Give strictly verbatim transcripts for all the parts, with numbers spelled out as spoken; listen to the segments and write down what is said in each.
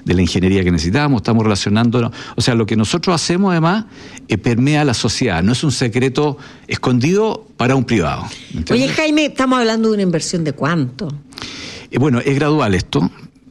de la ingeniería que necesitamos, estamos relacionándonos. O sea, lo que nosotros hacemos además eh, permea la sociedad, no es un secreto escondido para un privado. ¿Entiendes? Oye, Jaime, estamos hablando de una inversión de ¿cuánto? Eh, bueno, es gradual esto,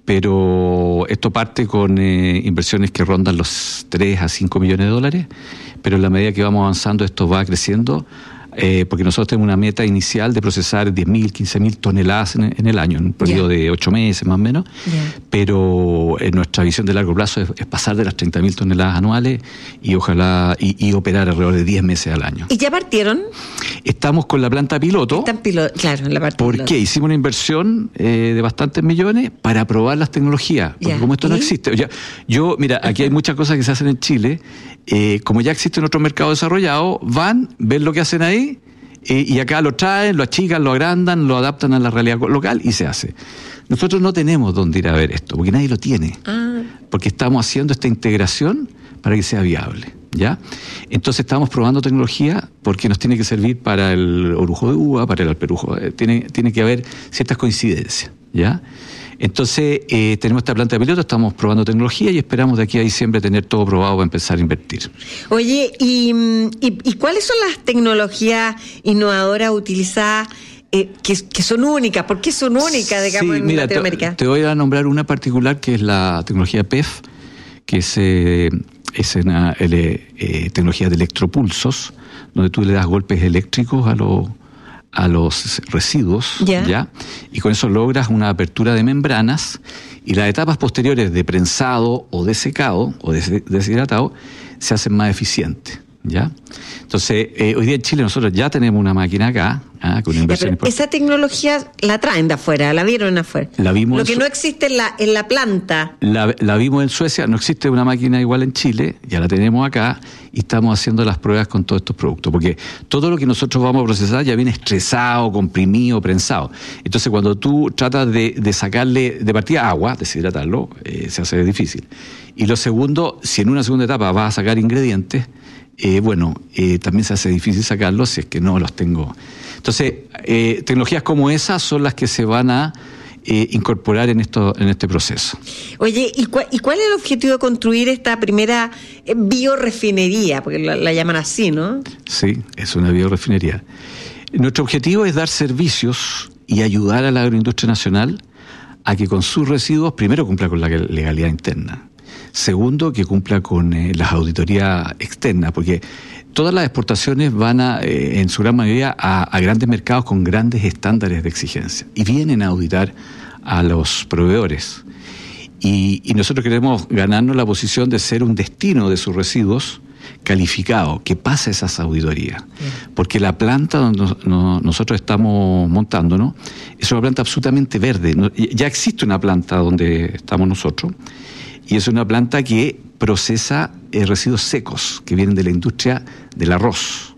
pero esto parte con eh, inversiones que rondan los tres a cinco millones de dólares, pero en la medida que vamos avanzando esto va creciendo. Eh, porque nosotros tenemos una meta inicial de procesar diez mil, quince mil toneladas en, en el año, en un periodo yeah. de ocho meses más o menos, yeah. pero en nuestra visión de largo plazo es, es pasar de las treinta mil toneladas anuales y ojalá y, y operar alrededor de diez meses al año. ¿Y ya partieron? Estamos con la planta piloto. Están piloto, claro, en la parte ¿Por piloto. qué? Hicimos una inversión eh, de bastantes millones para probar las tecnologías, porque yeah. como esto ¿Y? no existe. Ya, yo, mira, aquí hay muchas cosas que se hacen en Chile, eh, como ya existen otros mercados desarrollados, van, ven lo que hacen ahí, Eh, y acá lo traen, lo achican, lo agrandan, lo adaptan a la realidad local y se hace. Nosotros no tenemos dónde ir a ver esto, porque nadie lo tiene. Ah. Porque estamos haciendo esta integración para que sea viable, ¿ya? Entonces estamos probando tecnología porque nos tiene que servir para el orujo de uva, para el alperujo. Eh, tiene, tiene que haber ciertas coincidencias, ¿ya? Entonces, eh, tenemos esta planta de piloto, estamos probando tecnología y esperamos de aquí a diciembre tener todo probado para empezar a invertir. Oye, ¿y, y, y cuáles son las tecnologías innovadoras utilizadas eh, que, que son únicas? ¿Por qué son únicas, digamos, sí, en mira, Latinoamérica? Te, te voy a nombrar una particular que es la tecnología P E F, que es, eh, es una eh, tecnología de electropulsos, donde tú le das golpes eléctricos a los... a los residuos, ¿Ya? ¿ya? Y con eso logras una apertura de membranas y las etapas posteriores de prensado o de secado o de deshidratado se hacen más eficientes, ¿ya? Entonces, eh, hoy día en Chile nosotros ya tenemos una máquina acá, ¿ah? Con una inversión ya, esa tecnología la traen de afuera, la vieron afuera. La vimos Lo que no existe en la, en la planta. La, la vimos en Suecia, no existe una máquina igual en Chile, ya la tenemos acá y estamos haciendo las pruebas con todos estos productos, porque todo lo que nosotros vamos a procesar ya viene estresado, comprimido, prensado. Entonces cuando tú tratas de, de sacarle de partida agua, deshidratarlo, eh, se hace difícil. Y lo segundo, si en una segunda etapa vas a sacar ingredientes, eh, bueno, eh, también se hace difícil sacarlos si es que no los tengo. Entonces, eh, tecnologías como esas son las que se van a eh, incorporar en esto, en este proceso. Oye, ¿y, cu- ¿y cuál es el objetivo de construir esta primera eh, biorefinería? Porque la, la llaman así, ¿no? Sí, es una biorefinería. Nuestro objetivo es dar servicios y ayudar a la agroindustria nacional a que con sus residuos, primero, cumpla con la legalidad interna. Segundo, que cumpla con eh, las auditorías externas, porque todas las exportaciones van a, eh, en su gran mayoría a, a grandes mercados con grandes estándares de exigencia y vienen a auditar a los proveedores. Y, y nosotros queremos ganarnos la posición de ser un destino de sus residuos calificado, que pase esas auditorías. Bien. Porque la planta donde nos, no, nosotros estamos montándonos es una planta absolutamente verde. No, ya existe una planta donde estamos nosotros y es una planta que procesa eh, residuos secos que vienen de la industria del arroz.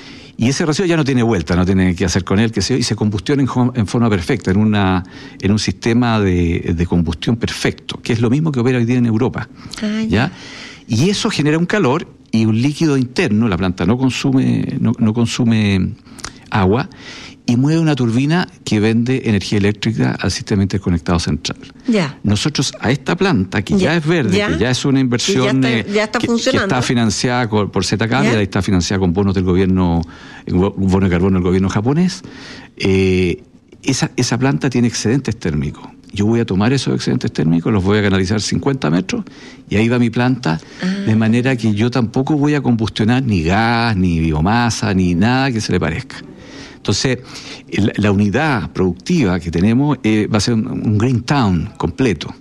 Y ese residuo ya no tiene vuelta, no tiene qué hacer con él, que se, y se combustiona en, en forma perfecta, en una en un sistema de, de combustión perfecto, que es lo mismo que opera hoy día en Europa. Ah, ¿ya? Y eso genera un calor y un líquido interno, la planta no consume, no, no consume agua, y mueve una turbina que vende energía eléctrica al sistema interconectado central. Ya. Nosotros a esta planta, que ya, ya es verde, ya. que ya es una inversión ya está, ya está que, funcionando. que está financiada por Z K, y está financiada con bonos del gobierno, un bono de carbono del gobierno japonés, eh, esa, esa planta tiene excedentes térmicos. Yo voy a tomar esos excedentes térmicos, los voy a canalizar cincuenta metros y ahí va mi planta, ah. de manera que yo tampoco voy a combustionar ni gas, ni biomasa, ni nada que se le parezca. Entonces, la, la unidad productiva que tenemos eh, va a ser un, un Green Town completo,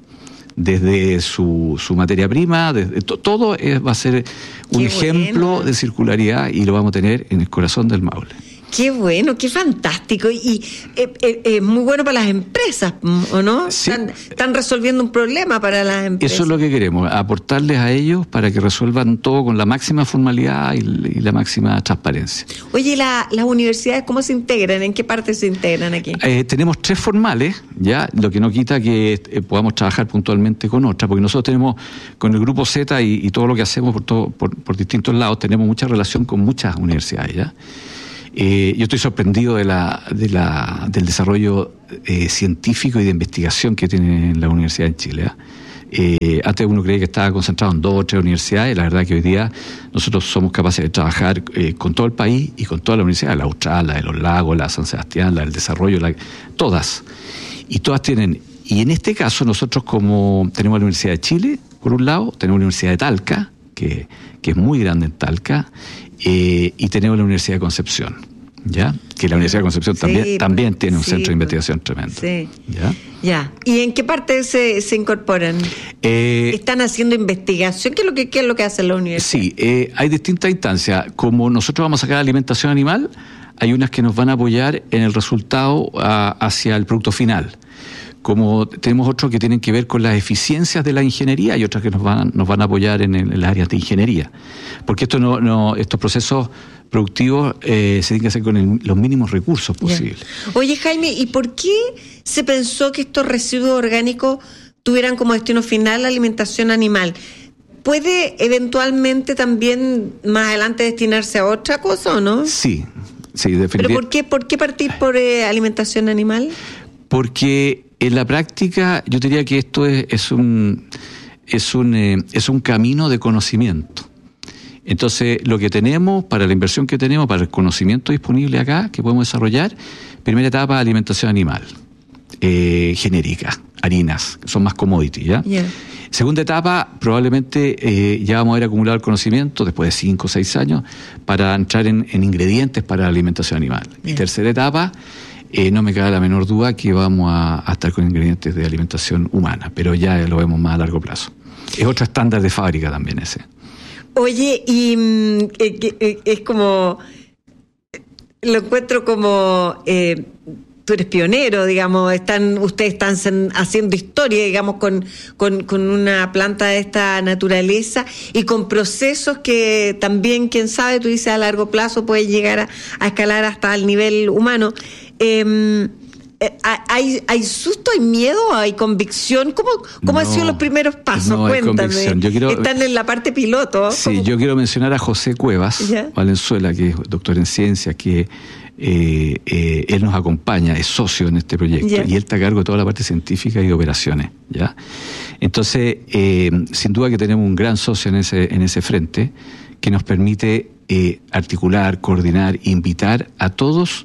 desde su, su materia prima, desde, to, todo es, va a ser un Qué ejemplo bueno. de circularidad y lo vamos a tener en el corazón del Maule. Qué bueno, qué fantástico. Y es eh, eh, muy bueno para las empresas, ¿o no? Sí. Están, están resolviendo un problema para las empresas. Eso es lo que queremos, aportarles a ellos para que resuelvan todo con la máxima formalidad y, y la máxima transparencia. Oye, ¿la, las universidades cómo se integran? ¿En qué parte se integran aquí? Eh, tenemos tres formales, ya, lo que no quita que eh, podamos trabajar puntualmente con otras, porque nosotros tenemos, con el Grupo Z y, y todo lo que hacemos por, todo, por, por distintos lados, tenemos mucha relación con muchas universidades, ¿ya? Eh, yo estoy sorprendido de la, de la, del desarrollo eh, científico y de investigación que tiene la Universidad en Chile. ¿eh? Eh, antes uno creía que estaba concentrado en dos o tres universidades. La verdad que hoy día nosotros somos capaces de trabajar eh, con todo el país y con todas las universidades, la Austral, la de los Lagos, la de San Sebastián, la del Desarrollo, la, todas. Y todas tienen, y en este caso nosotros como tenemos la Universidad de Chile, por un lado, tenemos la Universidad de Talca, que, que es muy grande en Talca, eh, y tenemos la Universidad de Concepción, ¿ya? Que la Universidad de Concepción sí, también, también tiene un sí, centro de investigación tremendo. Sí. ¿Ya? Ya. ¿Y en qué parte se, se incorporan? Eh, ¿Están haciendo investigación? ¿Qué es lo que, qué es lo que hace la universidad? Sí, eh, hay distintas instancias. Como nosotros vamos a sacar alimentación animal, hay unas que nos van a apoyar en el resultado a, hacia el producto final. Como tenemos otros que tienen que ver con las eficiencias de la ingeniería y otras que nos van, nos van a apoyar en, el, en las áreas de ingeniería. Porque esto no, no, estos procesos productivos eh, se tienen que hacer con el, los mínimos recursos posibles. Yeah. Oye, Jaime, ¿y por qué se pensó que estos residuos orgánicos tuvieran como destino final la alimentación animal? ¿Puede eventualmente también más adelante destinarse a otra cosa o no? Sí, sí, definitivamente. ¿Pero por qué, por qué partir por eh, alimentación animal? Porque en la práctica yo diría que esto es, es un es un eh, es un camino de conocimiento. Entonces, lo que tenemos, para la inversión que tenemos, para el conocimiento disponible acá, que podemos desarrollar, primera etapa, alimentación animal, eh, genérica, harinas, que son más commodity, ¿ya? Yeah. Segunda etapa, probablemente eh, ya vamos a haber acumulado el conocimiento, después de cinco o seis años, para entrar en, en ingredientes para la alimentación animal. Yeah. Y tercera etapa, Eh, no me cabe la menor duda que vamos a, a estar con ingredientes de alimentación humana, pero ya lo vemos más a largo plazo. Es otro estándar de fábrica también ese. Oye, y eh, eh, es como, lo encuentro como, eh, tú eres pionero, digamos, están ustedes están haciendo historia, digamos, con, con, con una planta de esta naturaleza y con procesos que también, quién sabe, tú dices a largo plazo puede llegar a, a escalar hasta el nivel humano. Eh, ¿hay, ¿Hay susto, hay miedo, hay convicción? ¿Cómo, cómo no, han sido los primeros pasos? No, cuéntame. Yo quiero, Están en la parte piloto. Sí, ¿cómo? Yo quiero mencionar a José Cuevas, ¿ya? Valenzuela, que es doctor en ciencias, que eh, eh, él nos acompaña, es socio en este proyecto, ¿ya? Y él está a cargo de toda la parte científica y de operaciones, ¿ya? Entonces, eh, sin duda que tenemos un gran socio en ese, en ese frente, que nos permite eh, articular, coordinar, invitar a todos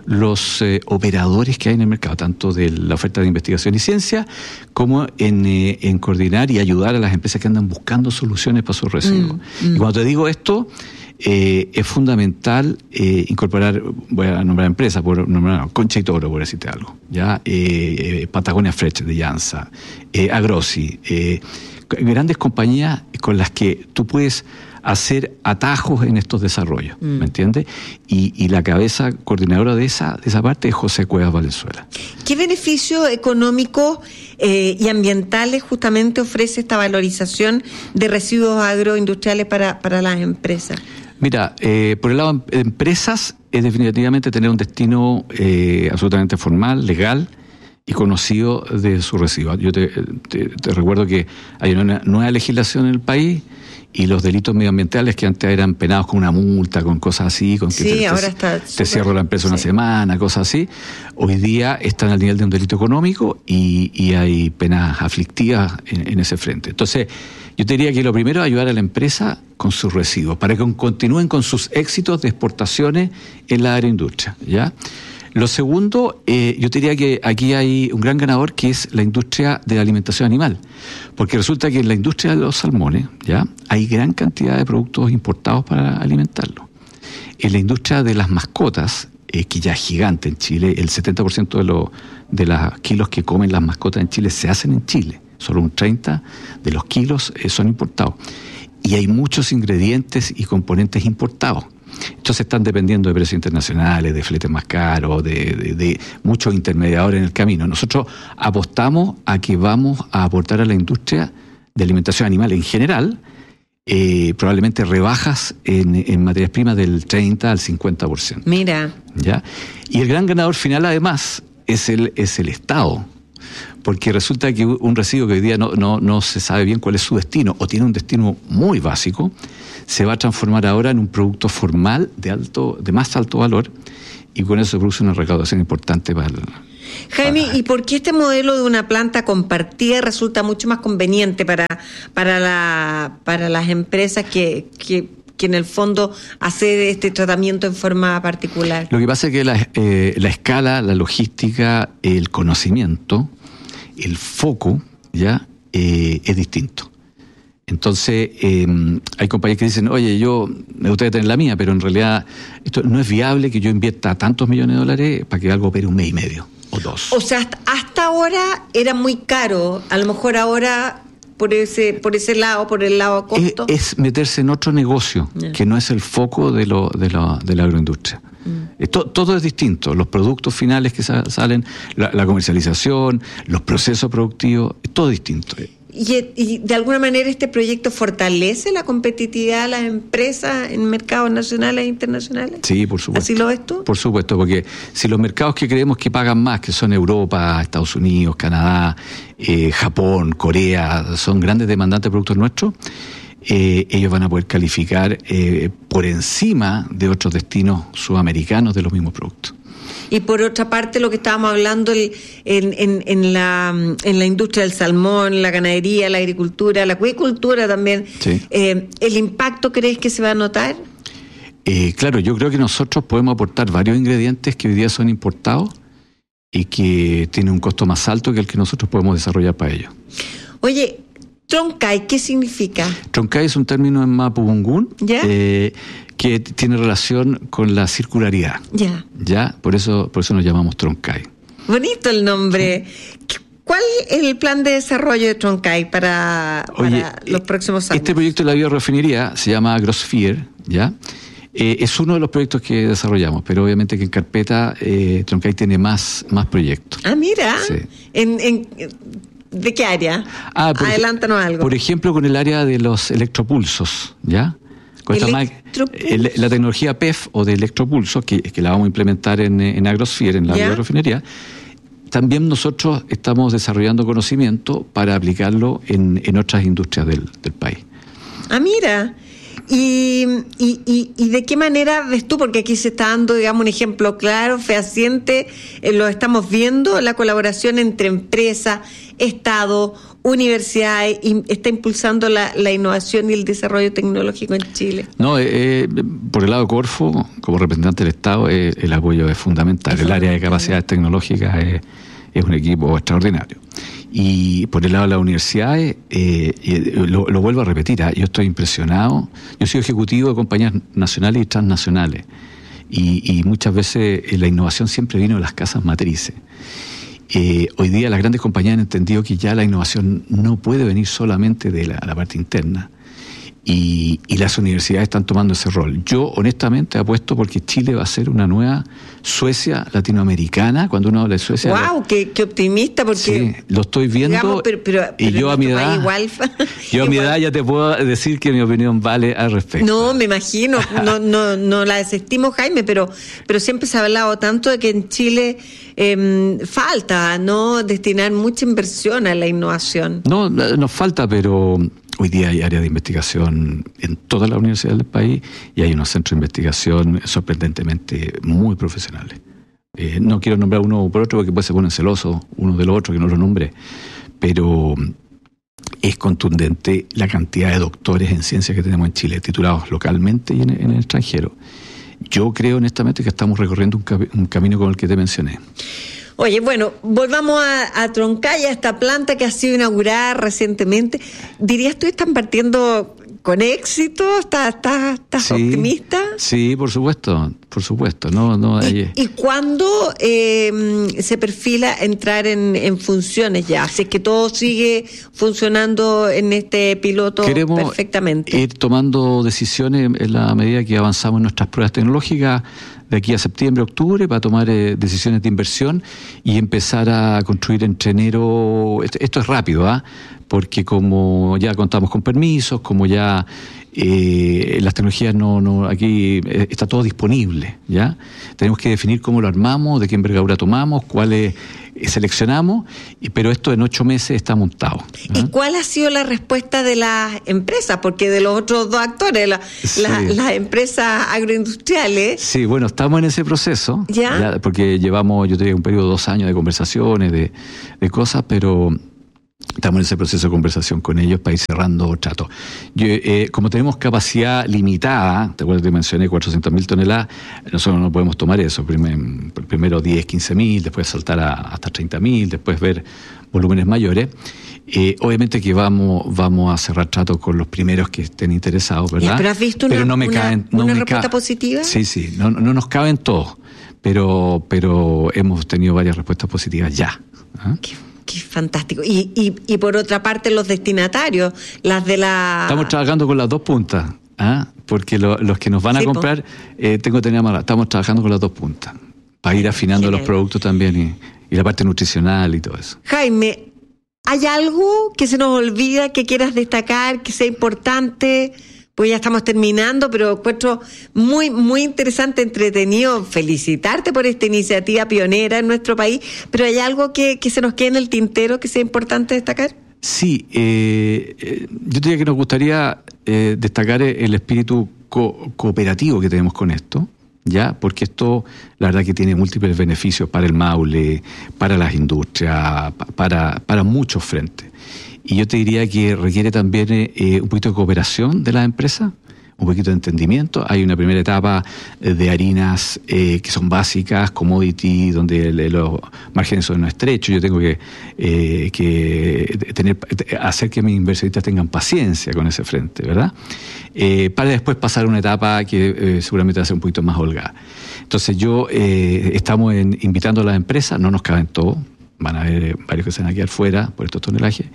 los eh, operadores que hay en el mercado, tanto de la oferta de investigación y ciencia, como en, eh, en coordinar y ayudar a las empresas que andan buscando soluciones para sus residuos. Mm, mm. Y cuando te digo esto, eh, es fundamental eh, incorporar, voy a nombrar empresas, por nombrar Concha y Toro, por decirte algo, ya eh, eh, Patagonia Fresh de Llanza, eh, Agrosi, eh, grandes compañías con las que tú puedes hacer atajos en estos desarrollos, mm. ¿me entiendes? Y, y la cabeza coordinadora de esa, de esa parte es José Cuevas Valenzuela. ¿Qué beneficios económicos eh, y ambientales justamente ofrece esta valorización de residuos agroindustriales para, para las empresas? Mira, eh, por el lado de empresas es definitivamente tener un destino eh, absolutamente formal, legal y conocido de su residuo. Yo te, te, te recuerdo que hay una nueva legislación en el país y los delitos medioambientales que antes eran penados con una multa, con cosas así, con que sí, te, ahora te, está te super, cierro la empresa sí. una semana, cosas así, hoy día están al nivel de un delito económico y, y hay penas aflictivas en, en ese frente. Entonces, yo te diría que lo primero es ayudar a la empresa con sus residuos, para que continúen con sus éxitos de exportaciones en la agroindustria, ¿ya? Lo segundo, eh, yo te diría que aquí hay un gran ganador que es la industria de la alimentación animal, porque resulta que en la industria de los salmones ya hay gran cantidad de productos importados para alimentarlos. En la industria de las mascotas, eh, que ya es gigante en Chile, el setenta por ciento de los de los kilos que comen las mascotas en Chile se hacen en Chile, solo un treinta por ciento de los kilos eh, son importados. Y hay muchos ingredientes y componentes importados. Entonces están dependiendo de precios internacionales, de fletes más caros, de, de, de muchos intermediadores en el camino. Nosotros apostamos a que vamos a aportar a la industria de alimentación animal en general, eh, probablemente rebajas en, en materias primas del treinta al cincuenta por ciento. Mira. ¿Ya? Y el gran ganador final además es el, es el Estado. Porque resulta que un residuo que hoy día no, no, no se sabe bien cuál es su destino o tiene un destino muy básico, se va a transformar ahora en un producto formal de alto, de más alto valor y con eso se produce una recaudación importante para el... Jaime, para... ¿y por qué este modelo de una planta compartida resulta mucho más conveniente para, para, la, para las empresas que, que, que en el fondo hacer este tratamiento en forma particular? Lo que pasa es que la, eh, la escala, la logística, el conocimiento, el foco, ya eh, es distinto. Entonces, eh, hay compañías que dicen, oye, yo me gustaría tener la mía, pero en realidad esto no es viable que yo invierta tantos millones de dólares para que algo opere un mes y medio o dos. O sea, hasta, hasta ahora era muy caro. A lo mejor ahora, por ese por ese lado, por el lado costo. Es, es meterse en otro negocio, yeah. que no es el foco de, lo, de, lo, de la agroindustria. Mm. Todo, todo es distinto. Los productos finales que salen, la, la comercialización, los procesos productivos, es todo distinto. Y, y de alguna manera este proyecto fortalece la competitividad de las empresas en mercados nacionales e internacionales. Sí, por supuesto. ¿Así lo ves tú? Por supuesto, porque si los mercados que creemos que pagan más, que son Europa, Estados Unidos, Canadá, eh, Japón, Corea, son grandes demandantes de productos nuestros, eh, ellos van a poder calificar eh, por encima de otros destinos sudamericanos de los mismos productos. Y por otra parte, lo que estábamos hablando el, en, en, en, la, en la industria del salmón, la ganadería, la agricultura, la acuicultura también, sí. eh, ¿el impacto crees que se va a notar? Eh, claro, yo creo que nosotros podemos aportar varios ingredientes que hoy día son importados y que tienen un costo más alto que el que nosotros podemos desarrollar para ellos. Oye, Troncay, ¿qué significa? Troncay es un término en mapudungún eh, que tiene relación con la circularidad. Ya. Ya, por eso, por eso nos llamamos Troncay. Bonito el nombre. ¿Cuál es el plan de desarrollo de Troncay para, Oye, para los próximos años? Este proyecto de la biorefinería se llama AgroSphere, ¿ya? Eh, es uno de los proyectos que desarrollamos, pero obviamente que en carpeta eh, Troncay tiene más, más proyectos. Ah, mira. Sí. En, en, ¿De qué área? Ah, por Adelántanos ej- algo. Por ejemplo, con el área de los electropulsos, ¿ya? Con esta ma- el, la tecnología P E F o de electropulsos, que, que la vamos a implementar en, en AgroSphere, en la ¿Ya? biorefinería, también nosotros estamos desarrollando conocimiento para aplicarlo en, en otras industrias del, del país. Ah, mira. Y, y, y, ¿Y de qué manera ves tú? Porque aquí se está dando, digamos, un ejemplo claro, fehaciente, eh, lo estamos viendo, la colaboración entre empresas, Estado, universidades, y está impulsando la, la innovación y el desarrollo tecnológico en Chile. No, eh, eh, por el lado de Corfo, como representante del Estado, eh, el apoyo es fundamental. Es el fundamental. Área de capacidades tecnológicas es, es un equipo extraordinario. Y por el lado de las universidades, eh, eh, lo, lo vuelvo a repetir, ¿eh? Yo estoy impresionado. Yo soy ejecutivo de compañías nacionales y transnacionales. Y, y muchas veces eh, la innovación siempre vino de las casas matrices. Eh, hoy día las grandes compañías han entendido que ya la innovación no puede venir solamente de la, la parte interna. Y, y las universidades están tomando ese rol. Yo honestamente apuesto porque Chile va a ser una nueva Suecia latinoamericana. Cuando uno habla de Suecia... ¡Wow! Lo, qué, ¡Qué optimista! Porque, sí, lo estoy viendo. Digamos, pero, pero, y pero yo a mi edad... Igual, yo a igual. mi edad ya te puedo decir que mi opinión vale al respecto. No, me imagino. No, no, no la desestimo, Jaime, pero, pero siempre se ha hablado tanto de que en Chile eh, falta, ¿no?, destinar mucha inversión a la innovación. No, nos falta, pero... Hoy día hay áreas de investigación en todas las universidades del país y hay unos centros de investigación sorprendentemente muy profesionales. Eh, no quiero nombrar uno por otro porque después se ponen celosos uno de los otros que no lo nombre, pero es contundente la cantidad de doctores en ciencias que tenemos en Chile, titulados localmente y en, en el extranjero. Yo creo honestamente que estamos recorriendo un, cam- un camino como el que te mencioné. Oye, bueno, volvamos a, a Troncay, a esta planta que ha sido inaugurada recientemente. ¿Dirías tú que están partiendo con éxito? ¿Estás, estás, estás sí, optimista? Sí, por supuesto, por supuesto. No, no, ¿Y, ¿Y cuándo eh, se perfila entrar en, en funciones ya? Si es que todo sigue funcionando en este piloto Queremos perfectamente. Ir tomando decisiones en la medida que avanzamos en nuestras pruebas tecnológicas de aquí a septiembre, octubre, para tomar eh, decisiones de inversión y empezar a construir entre enero. Esto, esto es rápido, ¿ah? ¿eh? Porque como ya contamos con permisos, como ya eh, las tecnologías no, no aquí eh, está todo disponible, ¿ya? Tenemos que definir cómo lo armamos, de qué envergadura tomamos, cuál es seleccionamos, y, pero esto en ocho meses está montado. ¿Y ¿eh? ¿Cuál ha sido la respuesta de las empresas? Porque de los otros dos actores, la, sí. la, las empresas agroindustriales... Sí, bueno, estamos en ese proceso, ¿Ya? Ya, porque llevamos, yo tenía un periodo de dos años de conversaciones, de, de cosas, pero... Estamos en ese proceso de conversación con ellos para ir cerrando tratos. Yo, eh, como tenemos capacidad limitada, te acuerdas que te mencioné cuatrocientas mil toneladas, nosotros no podemos tomar eso. Primero, primero diez, quince mil, después saltar a, hasta treinta mil, después ver volúmenes mayores. Eh, obviamente que vamos vamos a cerrar tratos con los primeros que estén interesados, ¿verdad? Ya, ¿pero has visto pero una, no me una, caen, no una me respuesta ca- positiva? Sí, sí, no, no nos caben todos, pero, pero hemos tenido varias respuestas positivas ya. ¿Ah? Qué, qué fantástico. Y, y, y por otra parte, los destinatarios, las de la... Estamos trabajando con las dos puntas, ¿ah? Porque lo, los que nos van a Sí, comprar, eh, tengo que tener amarrado, estamos trabajando con las dos puntas, para ir afinando Genial. los productos también y, y la parte nutricional y todo eso. Jaime, ¿hay algo que se nos olvida, que quieras destacar, que sea importante? Pues ya estamos terminando, pero encuentro muy, muy interesante, entretenido. Felicitarte por esta iniciativa pionera en nuestro país, pero ¿hay algo que, que se nos quede en el tintero que sea importante destacar? Sí, eh, eh, yo diría que nos gustaría eh, destacar el espíritu co- cooperativo que tenemos con esto, ¿ya? Porque esto, la verdad que tiene múltiples beneficios para el Maule, para las industrias, para, para muchos frentes. Y yo te diría que requiere también eh, un poquito de cooperación de las empresas, un poquito de entendimiento. Hay una primera etapa de harinas eh, que son básicas, commodity, donde el, los márgenes son estrechos. Yo tengo que, eh, que tener, hacer que mis inversionistas tengan paciencia con ese frente, ¿verdad? Eh, para después pasar a una etapa que eh, seguramente va a ser un poquito más holgada. Entonces yo, eh, estamos en, invitando a las empresas, no nos caben todos, van a haber varios que se van a quedar fuera por estos tonelajes,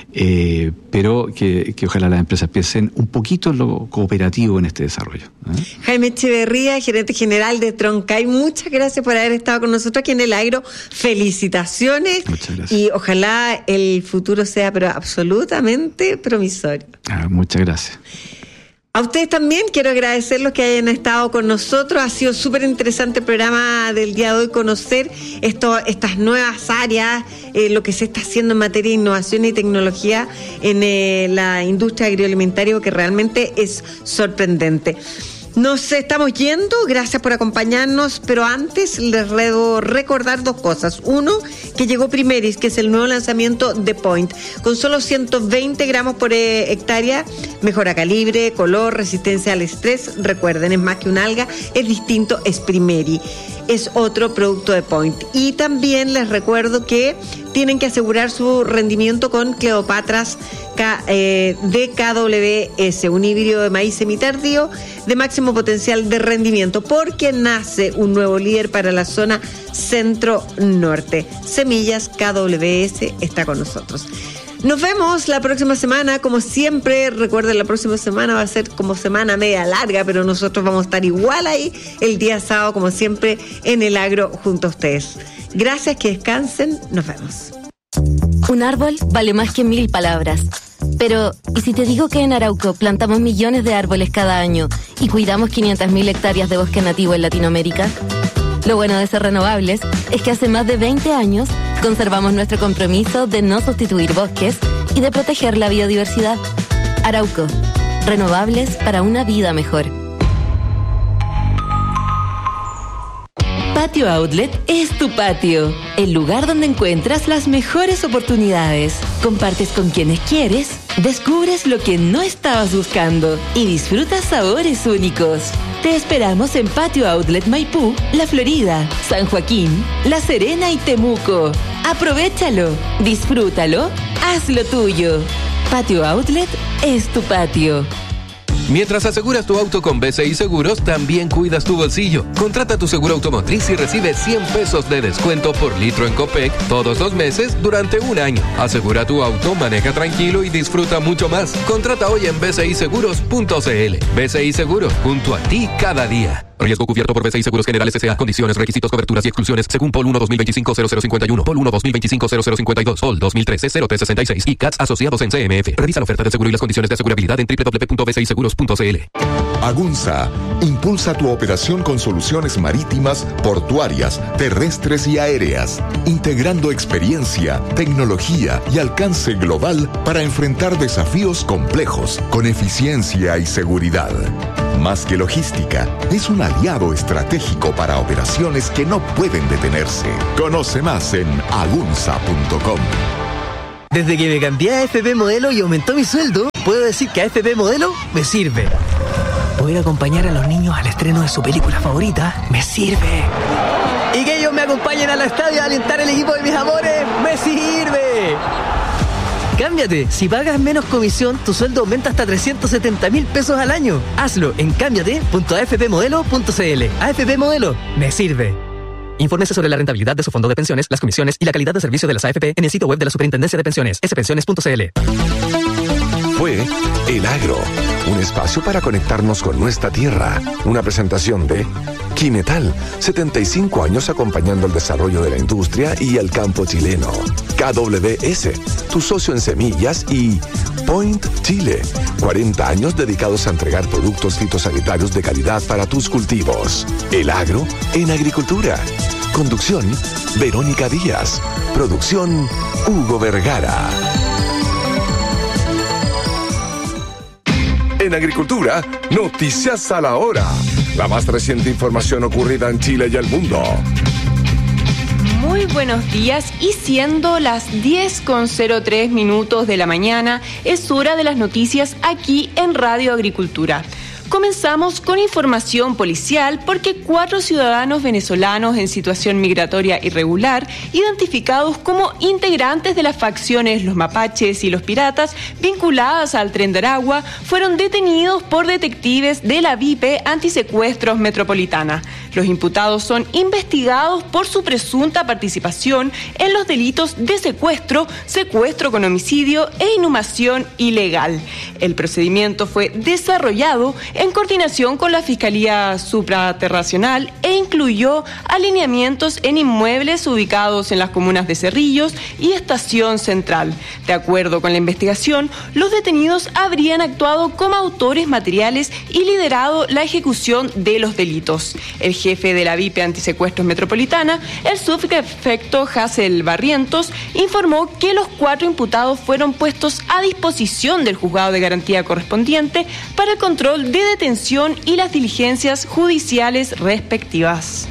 eh, pero que, que ojalá las empresas piensen un poquito en lo cooperativo en este desarrollo, ¿eh? Jaime Echeverría, gerente general de Troncay, muchas gracias por haber estado con nosotros aquí en El Agro. Felicitaciones. Muchas gracias. Y ojalá el futuro sea pero absolutamente promisorio. Ah, muchas gracias. A ustedes también quiero agradecerlos que hayan estado con nosotros. Ha sido súper interesante el programa del día de hoy, conocer esto, estas nuevas áreas, eh, lo que se está haciendo en materia de innovación y tecnología en eh, la industria agroalimentaria, que realmente es sorprendente. Nos estamos yendo, gracias por acompañarnos, pero antes les debo recordar dos cosas. Uno, que llegó Primeris, que es el nuevo lanzamiento de Point, con solo ciento veinte gramos por eh, hectárea, mejora calibre, color, resistencia al estrés. Recuerden, es más que un alga, es distinto, es Primeri. Es otro producto de Point. Y también les recuerdo que tienen que asegurar su rendimiento con Cleopatras K, eh, de K W S, un híbrido de maíz semitardío de máximo potencial de rendimiento, porque nace un nuevo líder para la zona centro-norte. Semillas K W S está con nosotros. Nos vemos la próxima semana, como siempre. Recuerden, la próxima semana va a ser como semana media larga, pero nosotros vamos a estar igual ahí el día sábado, como siempre, en El Agro junto a ustedes. Gracias, que descansen. Nos vemos. Un árbol vale más que mil palabras. Pero, ¿y si te digo que en Arauco plantamos millones de árboles cada año y cuidamos quinientas mil hectáreas de bosque nativo en Latinoamérica? Lo bueno de ser renovables es que hace más de veinte años conservamos nuestro compromiso de no sustituir bosques y de proteger la biodiversidad. Arauco, renovables para una vida mejor. Patio Outlet es tu patio, el lugar donde encuentras las mejores oportunidades. Compartes con quienes quieres, descubres lo que no estabas buscando y disfrutas sabores únicos. Te esperamos en Patio Outlet Maipú, La Florida, San Joaquín, La Serena y Temuco. Aprovéchalo, disfrútalo, hazlo tuyo. Patio Outlet es tu patio. Mientras aseguras tu auto con B C I Seguros, también cuidas tu bolsillo. Contrata tu seguro automotriz y recibe cien pesos de descuento por litro en Copec todos los meses durante un año. Asegura tu auto, maneja tranquilo y disfruta mucho más. Contrata hoy en b c i seguros punto c l. B C I Seguros, junto a ti cada día. Riesgo cubierto por B C I Seguros Generales S A. Condiciones, requisitos, coberturas y exclusiones según P O L uno dos mil veinticinco cero cero cincuenta y uno, P O L uno dos mil veinticinco cero cero cincuenta y dos, P O L dos mil trece cero tres sesenta y seis y C A T S asociados en C M F. Revisa la oferta de seguro y las condiciones de asegurabilidad en doble u doble u doble u punto b c i seguros punto c l. Agunza impulsa tu operación con soluciones marítimas, portuarias, terrestres y aéreas, integrando experiencia, tecnología y alcance global para enfrentar desafíos complejos con eficiencia y seguridad. Más que logística, es un aliado estratégico para operaciones que no pueden detenerse. Conoce más en agunza punto com. Desde que me cambié a F P Modelo y aumentó mi sueldo, puedo decir que a F P Modelo me sirve. Poder acompañar a los niños al estreno de su película favorita me sirve. Y que ellos me acompañen al estadio a alentar el equipo de mis amores me sirve. Cámbiate. Si pagas menos comisión, tu sueldo aumenta hasta trescientos setenta mil pesos al año. Hazlo en cámbiate punto a f p modelo punto c l. A F P Modelo me sirve. Infórmese sobre la rentabilidad de su fondo de pensiones, las comisiones y la calidad de servicio de las A F P en el sitio web de la Superintendencia de Pensiones, s pensiones punto c l. Fue El Agro, un espacio para conectarnos con nuestra tierra. Una presentación de Quimetal, setenta y cinco años acompañando el desarrollo de la industria y el campo chileno. K W S, tu socio en semillas, y Point Chile, cuarenta años dedicados a entregar productos fitosanitarios de calidad para tus cultivos. El Agro en agricultura. Conducción, Verónica Díaz. Producción, Hugo Vergara. En agricultura, noticias a la hora. La más reciente información ocurrida en Chile y el mundo. Muy buenos días, y siendo las diez con cero tres minutos de la mañana, es hora de las noticias aquí en Radio Agricultura. Comenzamos con información policial porque cuatro ciudadanos venezolanos en situación migratoria irregular, identificados como integrantes de las facciones Los Mapaches y Los Piratas, vinculadas al Tren de Aragua, fueron detenidos por detectives de la V I P Antisecuestros Metropolitana. Los imputados son investigados por su presunta participación en los delitos de secuestro, secuestro con homicidio e inhumación ilegal. El procedimiento fue desarrollado en coordinación con la Fiscalía Supraterracional e incluyó alineamientos en inmuebles ubicados en las comunas de Cerrillos y Estación Central. De acuerdo con la investigación, los detenidos habrían actuado como autores materiales y liderado la ejecución de los delitos. El jefe de la V I P Antisecuestros Metropolitana, el subprefecto Hazel Barrientos, informó que los cuatro imputados fueron puestos a disposición del juzgado de garantía correspondiente para el control de detención y las diligencias judiciales respectivas.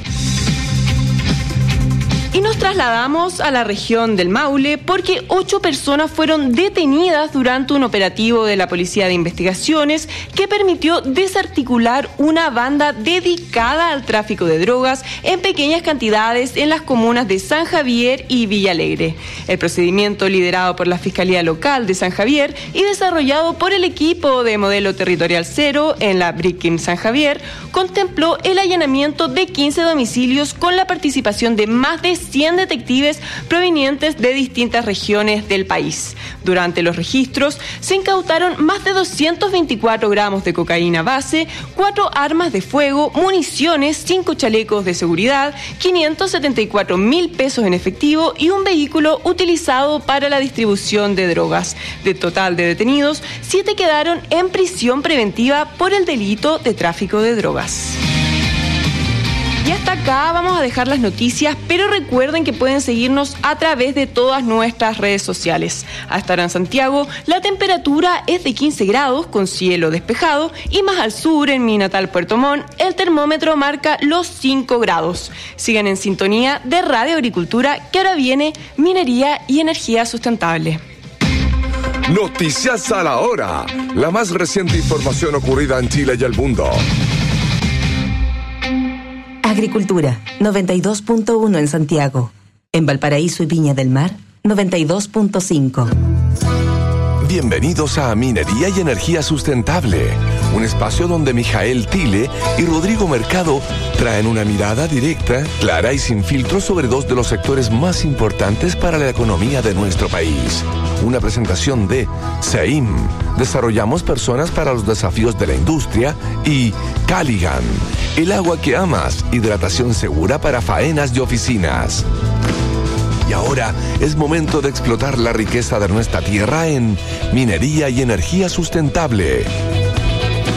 Y nos trasladamos a la región del Maule porque ocho personas fueron detenidas durante un operativo de la Policía de Investigaciones que permitió desarticular una banda dedicada al tráfico de drogas en pequeñas cantidades en las comunas de San Javier y Villa Alegre. El procedimiento, liderado por la Fiscalía Local de San Javier y desarrollado por el equipo de Modelo Territorial Cero en la Brickkim San Javier, contempló el allanamiento de quince domicilios con la participación de más de cien detectives provenientes de distintas regiones del país. Durante los registros se incautaron más de doscientos veinticuatro gramos de cocaína base, cuatro armas de fuego, municiones, cinco chalecos de seguridad, quinientos setenta y cuatro mil pesos en efectivo y un vehículo utilizado para la distribución de drogas. De total de detenidos, siete quedaron en prisión preventiva por el delito de tráfico de drogas. Y hasta acá vamos a dejar las noticias, pero recuerden que pueden seguirnos a través de todas nuestras redes sociales. Hasta ahora en Santiago, la temperatura es de quince grados con cielo despejado, y más al sur, en mi natal Puerto Montt, el termómetro marca los cinco grados. Sigan en sintonía de Radio Agricultura, que ahora viene Minería y Energía Sustentable. Noticias a la hora. La más reciente información ocurrida en Chile y el mundo. Agricultura, noventa y dos punto uno en Santiago. En Valparaíso y Viña del Mar, noventa y dos punto cinco. Bienvenidos a Minería y Energía Sustentable, un espacio donde Mijael Tile y Rodrigo Mercado traen una mirada directa, clara y sin filtros sobre dos de los sectores más importantes para la economía de nuestro país. Una presentación de SEIM, Desarrollamos Personas para los Desafíos de la Industria, y Caligan, el agua que amas, hidratación segura para faenas y oficinas. Y ahora es momento de explotar la riqueza de nuestra tierra en Minería y Energía Sustentable.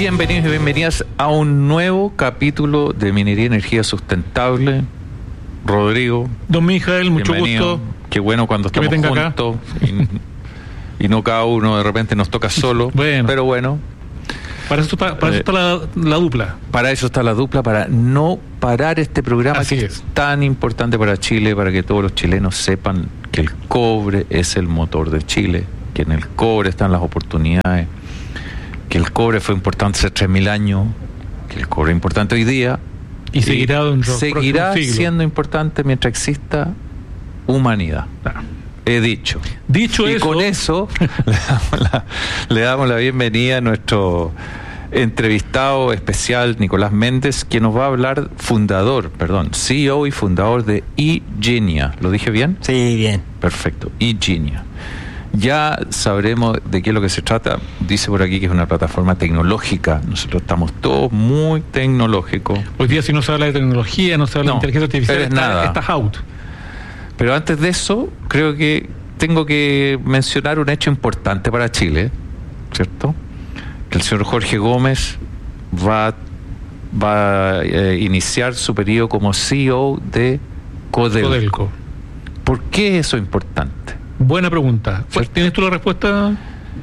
Bienvenidos y bienvenidas a un nuevo capítulo de Minería y Energía Sustentable. Rodrigo. Don Mijael, mucho bienvenido. gusto. Qué bueno cuando estamos juntos y, y no cada uno de repente nos toca solo. Bueno. Pero bueno. Para eso está, para eh, eso está la, la dupla. Para eso está la dupla, para no parar este programa. Así que es. es tan importante para Chile, para que todos los chilenos sepan que el cobre es el motor de Chile, que en el cobre están las oportunidades, que el cobre fue importante hace tres mil años, que el cobre es importante hoy día y, y seguirá, seguirá siendo importante mientras exista humanidad. Ah. He dicho. Dicho y eso. Y con eso le, damos la, le damos la bienvenida a nuestro entrevistado especial, Nicolás Méndez, quien nos va a hablar, fundador, perdón, C E O y fundador de eGenia. ¿Lo dije bien? Sí, bien. Perfecto, eGenia. Ya sabremos de qué es lo que se trata. Dice por aquí que es una plataforma tecnológica. Nosotros estamos todos muy tecnológicos. Hoy día si no se habla de tecnología, no se habla no, de inteligencia artificial, es está, nada. Estás out. Pero antes de eso, creo que tengo que mencionar un hecho importante para Chile, ¿cierto? Que el señor Jorge Gómez va, va a eh, iniciar su periodo como C E O de Codelco. Codelco. ¿Por qué eso es importante? Buena pregunta. ¿Cierto? ¿Tienes tú la respuesta?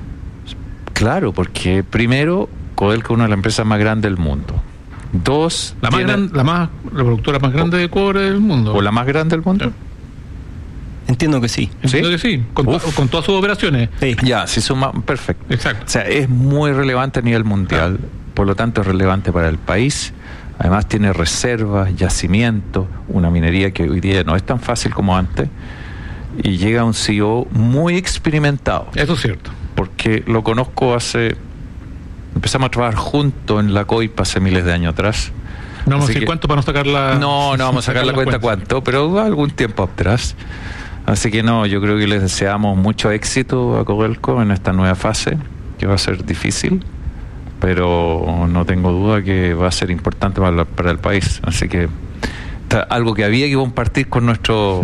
Claro, porque primero, Codelco es una de las empresas más grandes del mundo. Dos, la más, tiene, gran, la más la productora más grande de cobre del mundo. ¿O la más grande del mundo? Sí. Entiendo que sí. Entiendo ¿Sí? que sí, con, to, con todas sus operaciones. Sí. Ya, sí, suma, perfecto. Exacto. O sea, es muy relevante a nivel mundial, ah. por lo tanto es relevante para el país. Además tiene reservas, yacimientos, una minería que hoy día no es tan fácil como antes. Y llega un C E O muy experimentado. Eso es cierto. Porque lo conozco hace... Empezamos a trabajar juntos en la COIPA hace miles de años atrás. No vamos a decir cuánto para no sacar la... No, no vamos a sacar la cuenta cuánto, pero algún tiempo atrás. Así que no, yo creo que les deseamos mucho éxito a Codelco en esta nueva fase, que va a ser difícil, pero no tengo duda que va a ser importante para, la, para el país. Así que está, algo que había que compartir con nuestros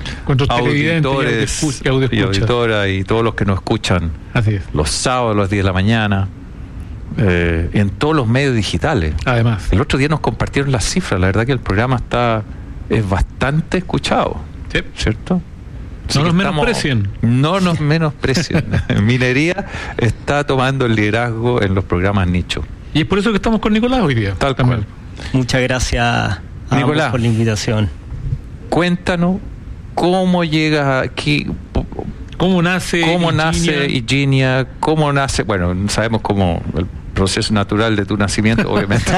auditores y, audio y auditoras y todos los que nos escuchan. Así es. Los sábados a las diez de la mañana, eh, en todos los medios digitales. Además. El otro día nos compartieron las cifras, la verdad que el programa está es bastante escuchado. Sí. ¿Cierto? No nos menosprecien. No nos menosprecien. Minería está tomando el liderazgo en los programas nicho. Y es por eso que estamos con Nicolás hoy día. Tal cual. Muchas gracias a Nicolás por la invitación. Cuéntanos cómo llegas aquí, cómo nace cómo nace eGenia, cómo nace, bueno, sabemos cómo el proceso natural de tu nacimiento, obviamente.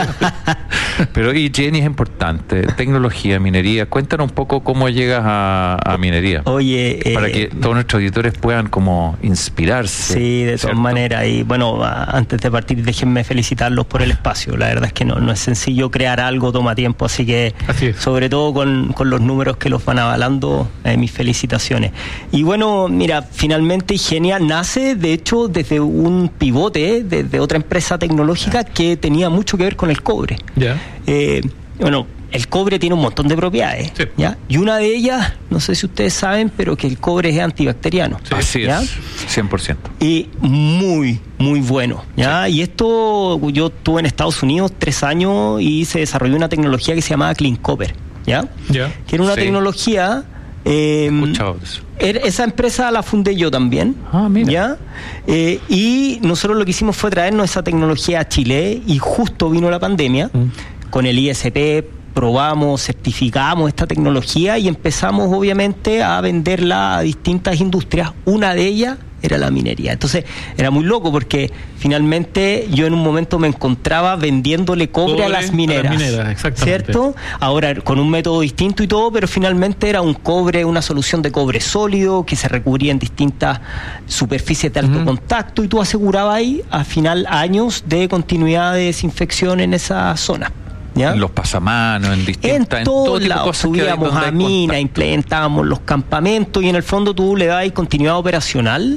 Pero eGenia es importante, tecnología, minería. Cuéntanos un poco cómo llegas a, a minería. Oye, para eh, que todos nuestros auditores puedan como inspirarse. Sí, de todas maneras. Y bueno, antes de partir, déjenme felicitarlos por el espacio. La verdad es que no, no es sencillo crear algo, toma tiempo, así que así es. Sobre todo con, con los números que los van avalando, eh, mis felicitaciones. Y bueno, mira, finalmente eGenia nace, de hecho, desde un pivote, desde otra empresa tecnológica que tenía mucho que ver con el cobre. Ya. Eh, bueno, el cobre tiene un montón de propiedades, sí. ¿ya? Y una de ellas, no sé si ustedes saben, pero que el cobre es antibacteriano. Sí, así ¿ya? Es, cien por ciento. Y muy, muy bueno, ¿ya? Sí. Y esto, yo estuve en Estados Unidos tres años y se desarrolló una tecnología que se llamaba Clean Copper, ¿ya? Ya. Que era una sí. tecnología... Eh, escuchado eso. Esa empresa la fundé yo también. Ah, mira. ¿Ya? Eh, y nosotros lo que hicimos fue traernos esa tecnología a Chile y justo vino la pandemia. Mm. Con el I S P probamos, certificamos esta tecnología y empezamos obviamente a venderla a distintas industrias. Una de ellas era la minería. Entonces era muy loco porque finalmente yo en un momento me encontraba vendiéndole cobre, cobre a las mineras, a las mineras, exactamente. ¿Cierto? Ahora con un método distinto y todo, pero finalmente era un cobre, una solución de cobre sólido que se recubría en distintas superficies de alto uh-huh. contacto y tú asegurabas ahí a final años de continuidad de desinfección en esa zona. ¿Ya? En los pasamanos, en distintas... En todos en todo lados, subíamos a mina, implementábamos los campamentos y en el fondo tú le das continuidad operacional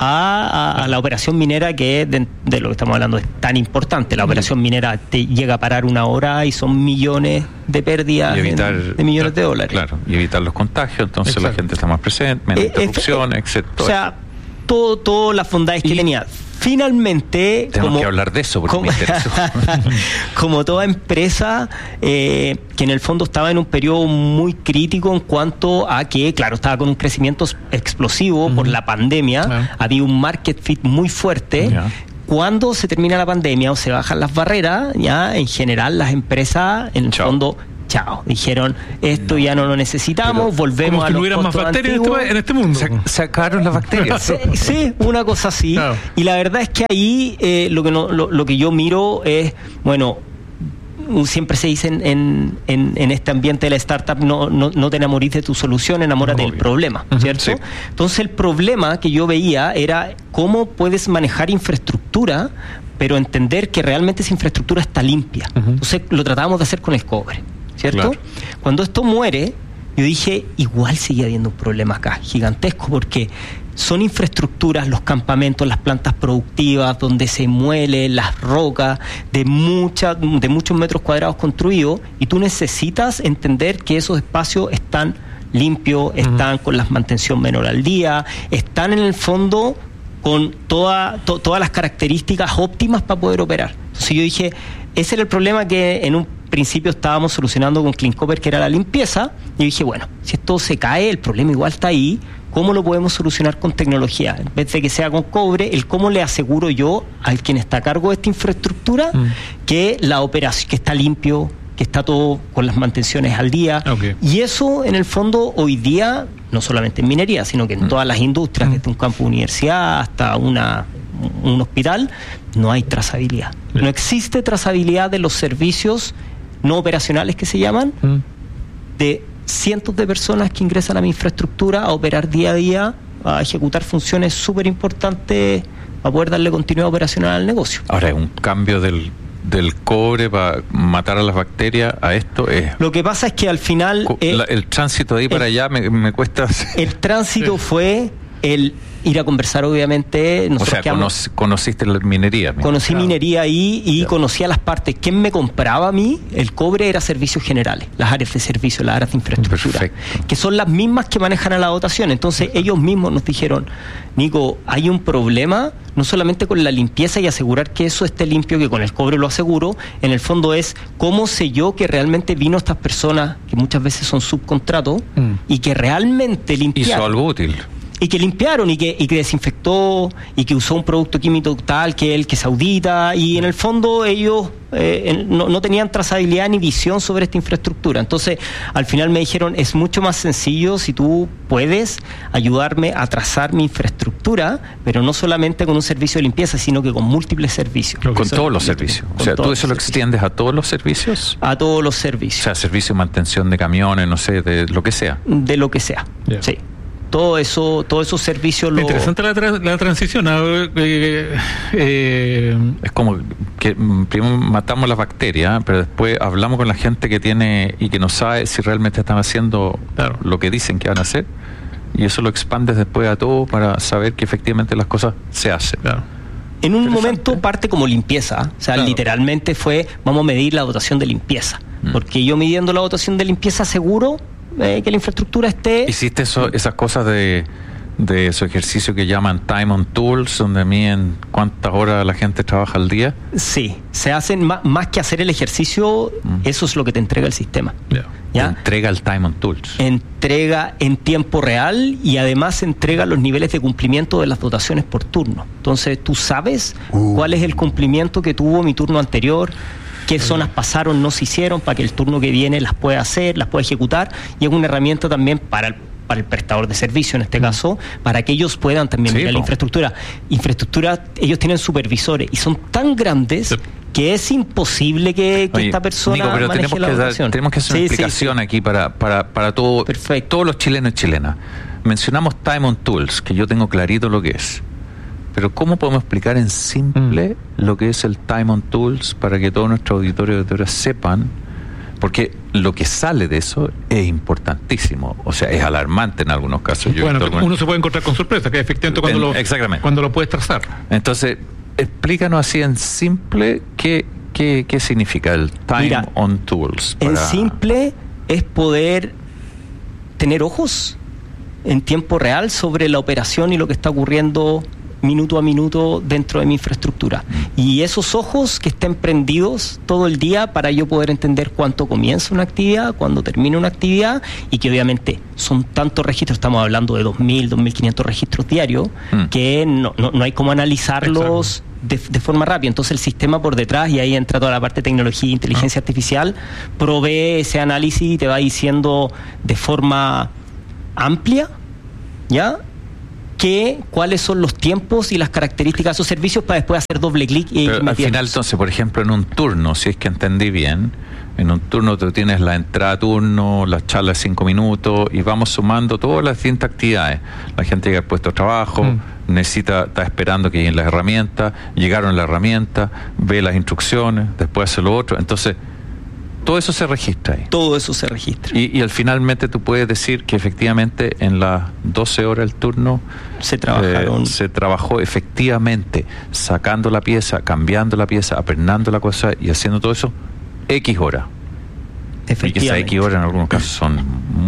a, a, a la operación minera que es de, de lo que estamos hablando es tan importante. La operación minera te llega a parar una hora y son millones de pérdidas evitar, en, de millones claro, de dólares. Claro, y evitar los contagios, entonces Exacto. la gente está más presente, menos eh, interrupciones, eh, etcétera. O sea, todo, todas las bondades que y, tenía. finalmente... Tenemos como, que hablar de eso porque como, me interesó. como toda empresa eh, que en el fondo estaba en un periodo muy crítico en cuanto a que, claro, estaba con un crecimiento explosivo uh-huh. por la pandemia, uh-huh. había un market fit muy fuerte. Uh-huh. Cuando se termina la pandemia o se bajan las barreras, ya en general las empresas en el Chao. fondo... Chao, dijeron, esto no. ya no lo necesitamos, pero volvemos a los costos más bacterias en este, en este mundo. Se, sacaron las bacterias. Sí, sí, una cosa así. Claro. Y la verdad es que ahí eh, lo que no, lo, lo que yo miro es, bueno, siempre se dice en, en, en, en este ambiente de la startup, no, no, no te enamorís de tu solución, enamórate no, del problema, ¿cierto? Sí. Entonces el problema que yo veía era cómo puedes manejar infraestructura, pero entender que realmente esa infraestructura está limpia. Uh-huh. Entonces lo tratábamos de hacer con el cobre, ¿cierto? Claro. Cuando esto muere, yo dije, igual sigue habiendo un problema acá, gigantesco, porque son infraestructuras, los campamentos, las plantas productivas, donde se muele las rocas de, mucha, de muchos metros cuadrados construidos, y tú necesitas entender que esos espacios están limpios, están uh-huh. con la mantención menor al día, están en el fondo con toda, to, todas las características óptimas para poder operar. Entonces yo dije, ese era el problema que en un principio estábamos solucionando con Clean Copper, que era la limpieza. Y yo dije, bueno, si esto se cae, el problema igual está ahí, ¿cómo lo podemos solucionar con tecnología? En vez de que sea con cobre, el cómo le aseguro yo al quien está a cargo de esta infraestructura mm. que la operación, que está limpio, que está todo con las mantenciones al día. Okay. Y eso, en el fondo, hoy día, no solamente en minería, sino que en mm. todas las industrias, mm. desde un campo de universidad hasta una, un hospital, no hay trazabilidad. Mm. No existe trazabilidad de los servicios no operacionales, que se llaman, mm. de cientos de personas que ingresan a mi infraestructura a operar día a día, a ejecutar funciones súper importantes para poder darle continuidad operacional al negocio. Ahora, un cambio del del cobre para matar a las bacterias a esto es... Lo que pasa es que al final... Eh, la, el tránsito de ahí para el, allá me, me cuesta... El tránsito sí. fue el ir a conversar, obviamente. O sea, quedamos, conociste la minería. Conocí claro. minería ahí y claro. conocía las partes. ¿Quién me compraba a mí? El cobre era servicios generales, las áreas de servicio, las áreas de infraestructura, Perfecto. que son las mismas que manejan a la dotación. Entonces Perfecto. ellos mismos nos dijeron, Nico, hay un problema, no solamente con la limpieza y asegurar que eso esté limpio, que con el cobre lo aseguro, en el fondo es cómo sé yo que realmente vino estas personas, que muchas veces son subcontratos, mm. y que realmente limpiaron. Hizo algo útil. Y que limpiaron y que, y que desinfectó y que usó un producto químico tal que el que se audita, y en el fondo ellos eh, no, no tenían trazabilidad ni visión sobre esta infraestructura. Entonces al final me dijeron, es mucho más sencillo si tú puedes ayudarme a trazar mi infraestructura, pero no solamente con un servicio de limpieza, sino que con múltiples servicios. Con eso, todos los servicios. O sea, ¿tú eso lo extiendes a todos los servicios? A todos los servicios. O sea, servicio de mantención de camiones, no sé, de lo que sea. De lo que sea, yeah. sí. Todo eso, todos esos servicios. Lo... Interesante la, tra- la transición. Eh, eh, es como que primero matamos las bacterias, pero después hablamos con la gente que tiene y que no sabe si realmente están haciendo claro. lo que dicen que van a hacer, y eso lo expandes después a todo para saber que efectivamente las cosas se hacen. Claro. En un momento parte como limpieza, o sea, claro. literalmente fue, vamos a medir la dotación de limpieza, mm. porque yo midiendo la dotación de limpieza seguro Eh, que la infraestructura esté... ¿Hiciste eso, esas cosas de, de su ejercicio que llaman Time on Tools, donde miden cuántas horas la gente trabaja al día? Sí, se hacen más, más que hacer el ejercicio, mm. eso es lo que te entrega el sistema. Yeah. ¿Ya? Entrega el Time on Tools. Entrega en tiempo real y además entrega los niveles de cumplimiento de las dotaciones por turno. Entonces tú sabes uh. cuál es el cumplimiento que tuvo mi turno anterior, qué zonas pasaron, no se hicieron, para que el turno que viene las pueda hacer, las pueda ejecutar, y es una herramienta también para el, para el prestador de servicio, en este caso, para que ellos puedan también sí, mirar la infraestructura. Infraestructura, ellos tienen supervisores y son tan grandes sí. que es imposible que, que Oye, esta persona Nico, pero maneje tenemos la que dotación. Dar, tenemos que hacer una sí, explicación sí, sí. aquí para, para, para todo, todos los chilenos y chilenas. Mencionamos Time on Tools, que yo tengo clarito lo que es. Pero ¿cómo podemos explicar en simple mm. lo que es el Time on Tools para que todo nuestro auditorio de auditoras sepan? Porque lo que sale de eso es importantísimo. O sea, es alarmante en algunos casos. Yo bueno, uno se puede encontrar con sorpresa, que efectivamente cuando, en, lo, exactamente. cuando lo puedes trazar. Entonces, explícanos así en simple qué, qué, qué significa el Time Mira, on Tools. Para... En simple es poder tener ojos en tiempo real sobre la operación y lo que está ocurriendo minuto a minuto dentro de mi infraestructura. Y esos ojos que estén prendidos todo el día para yo poder entender cuánto comienza una actividad, cuándo termina una actividad, y que obviamente son tantos registros, estamos hablando de dos mil, dos mil quinientos registros diarios, mm. que no, no, no hay cómo analizarlos de, de forma rápida. Entonces el sistema por detrás, y ahí entra toda la parte de tecnología e inteligencia ah. artificial, provee ese análisis y te va diciendo de forma amplia, ¿ya?, que cuáles son los tiempos y las características de esos servicios para después hacer doble clic y al final, entonces, por ejemplo, en un turno, si es que entendí bien, en un turno tú tienes la entrada a turno, la charla de cinco minutos, y vamos sumando todas las distintas actividades. La gente que ha puesto trabajo, mm. necesita, está esperando que lleguen las herramientas, llegaron las herramientas, ve las instrucciones, después hace lo otro. Entonces, todo eso se registra ahí. Todo eso se registra. Y, y al finalmente tú puedes decir que efectivamente en las doce horas del turno se trabajaron. Eh, se trabajó efectivamente sacando la pieza, cambiando la pieza, apernando la cosa y haciendo todo eso X horas. Efectivamente. Y que esas X horas en algunos casos son...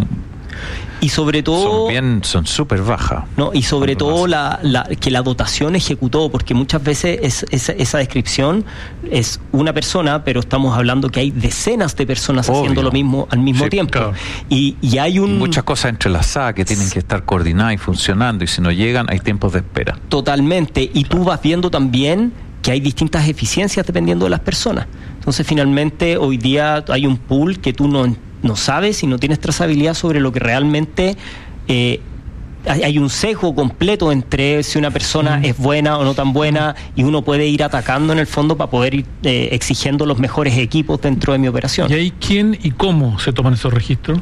Y sobre todo... Son bien, son súper bajas. No, y sobre todo la, la, que la dotación ejecutó, porque muchas veces es, es, esa descripción es una persona, pero estamos hablando que hay decenas de personas Obvio. haciendo lo mismo al mismo sí, tiempo. Claro. Y, y hay un... Muchas cosas entrelazadas que tienen que estar coordinadas y funcionando, y si no llegan hay tiempos de espera. Totalmente. Y claro. tú vas viendo también que hay distintas eficiencias dependiendo de las personas. Entonces, finalmente, hoy día hay un pool que tú no... no sabes y no tienes trazabilidad sobre lo que realmente eh, hay, hay un sesgo completo entre si una persona mm. es buena o no tan buena, y uno puede ir atacando en el fondo para poder ir eh, exigiendo los mejores equipos dentro de mi operación. ¿Y ahí quién y cómo se toman esos registros?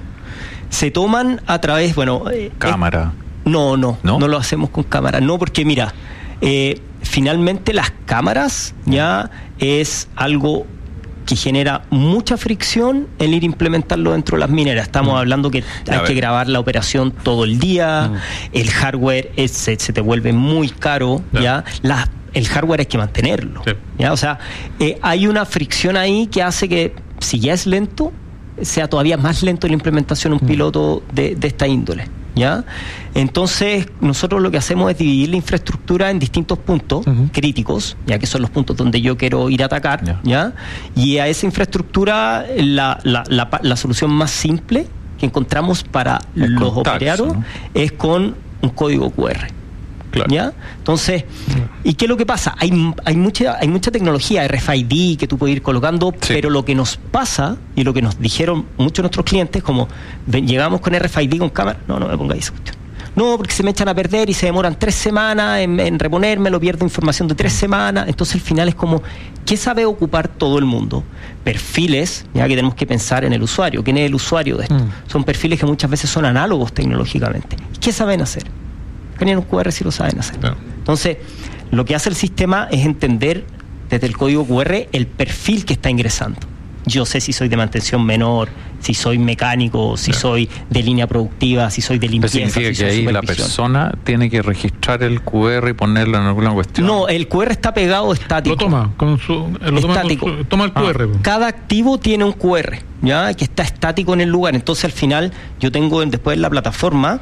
Se toman a través, bueno... Eh, cámara. Eh, no, no, no, no lo hacemos con cámara, no, porque mira, eh, finalmente las cámaras ya es algo que genera mucha fricción el ir a implementarlo dentro de las mineras. Estamos mm. hablando que hay que grabar la operación todo el día, mm. el hardware es, se, se te vuelve muy caro, yeah. ¿ya? La, el hardware hay que mantenerlo, sí. ¿ya? O sea, eh, hay una fricción ahí que hace que, si ya es lento, sea todavía más lento la implementación de un mm. piloto de, de esta índole, ¿ya? Entonces, nosotros lo que hacemos es dividir la infraestructura en distintos puntos uh-huh. críticos, ya que son los puntos donde yo quiero ir a atacar, yeah. ¿ya? Y a esa infraestructura, la, la, la, la solución más simple que encontramos para es los operarios, ¿no?, es con un código cu erre. Claro. ¿Ya? Entonces, ¿y qué es lo que pasa? Hay, hay mucha hay mucha tecnología, erre efe i de, que tú puedes ir colocando, sí. pero lo que nos pasa, y lo que nos dijeron muchos de nuestros clientes, como ven, llegamos con erre efe i de con cámara, no, no me pongáis esa cuestión. No, porque se me echan a perder y se demoran tres semanas en, en reponérmelo, pierdo información de tres semanas. Entonces, al final es como, ¿qué sabe ocupar todo el mundo? Perfiles, ya que tenemos que pensar en el usuario. ¿Quién es el usuario de esto? Mm. Son perfiles que muchas veces son análogos tecnológicamente. ¿Qué saben hacer? Escanear un cu erre si lo saben hacer. Claro. Entonces, lo que hace el sistema es entender desde el código cu erre el perfil que está ingresando. Yo sé si soy de mantención menor, si soy mecánico, si claro. soy de línea productiva, si soy de limpieza. ¿Eso significa si que ahí la persona tiene que registrar el cu erre y ponerlo en alguna cuestión? No, el cu erre está pegado estático. Lo toma, con su, lo toma, estático. Con su, toma el cu erre. Ah, cada activo tiene un cu erre, ¿ya? Que está estático en el lugar. Entonces, al final, yo tengo después en la plataforma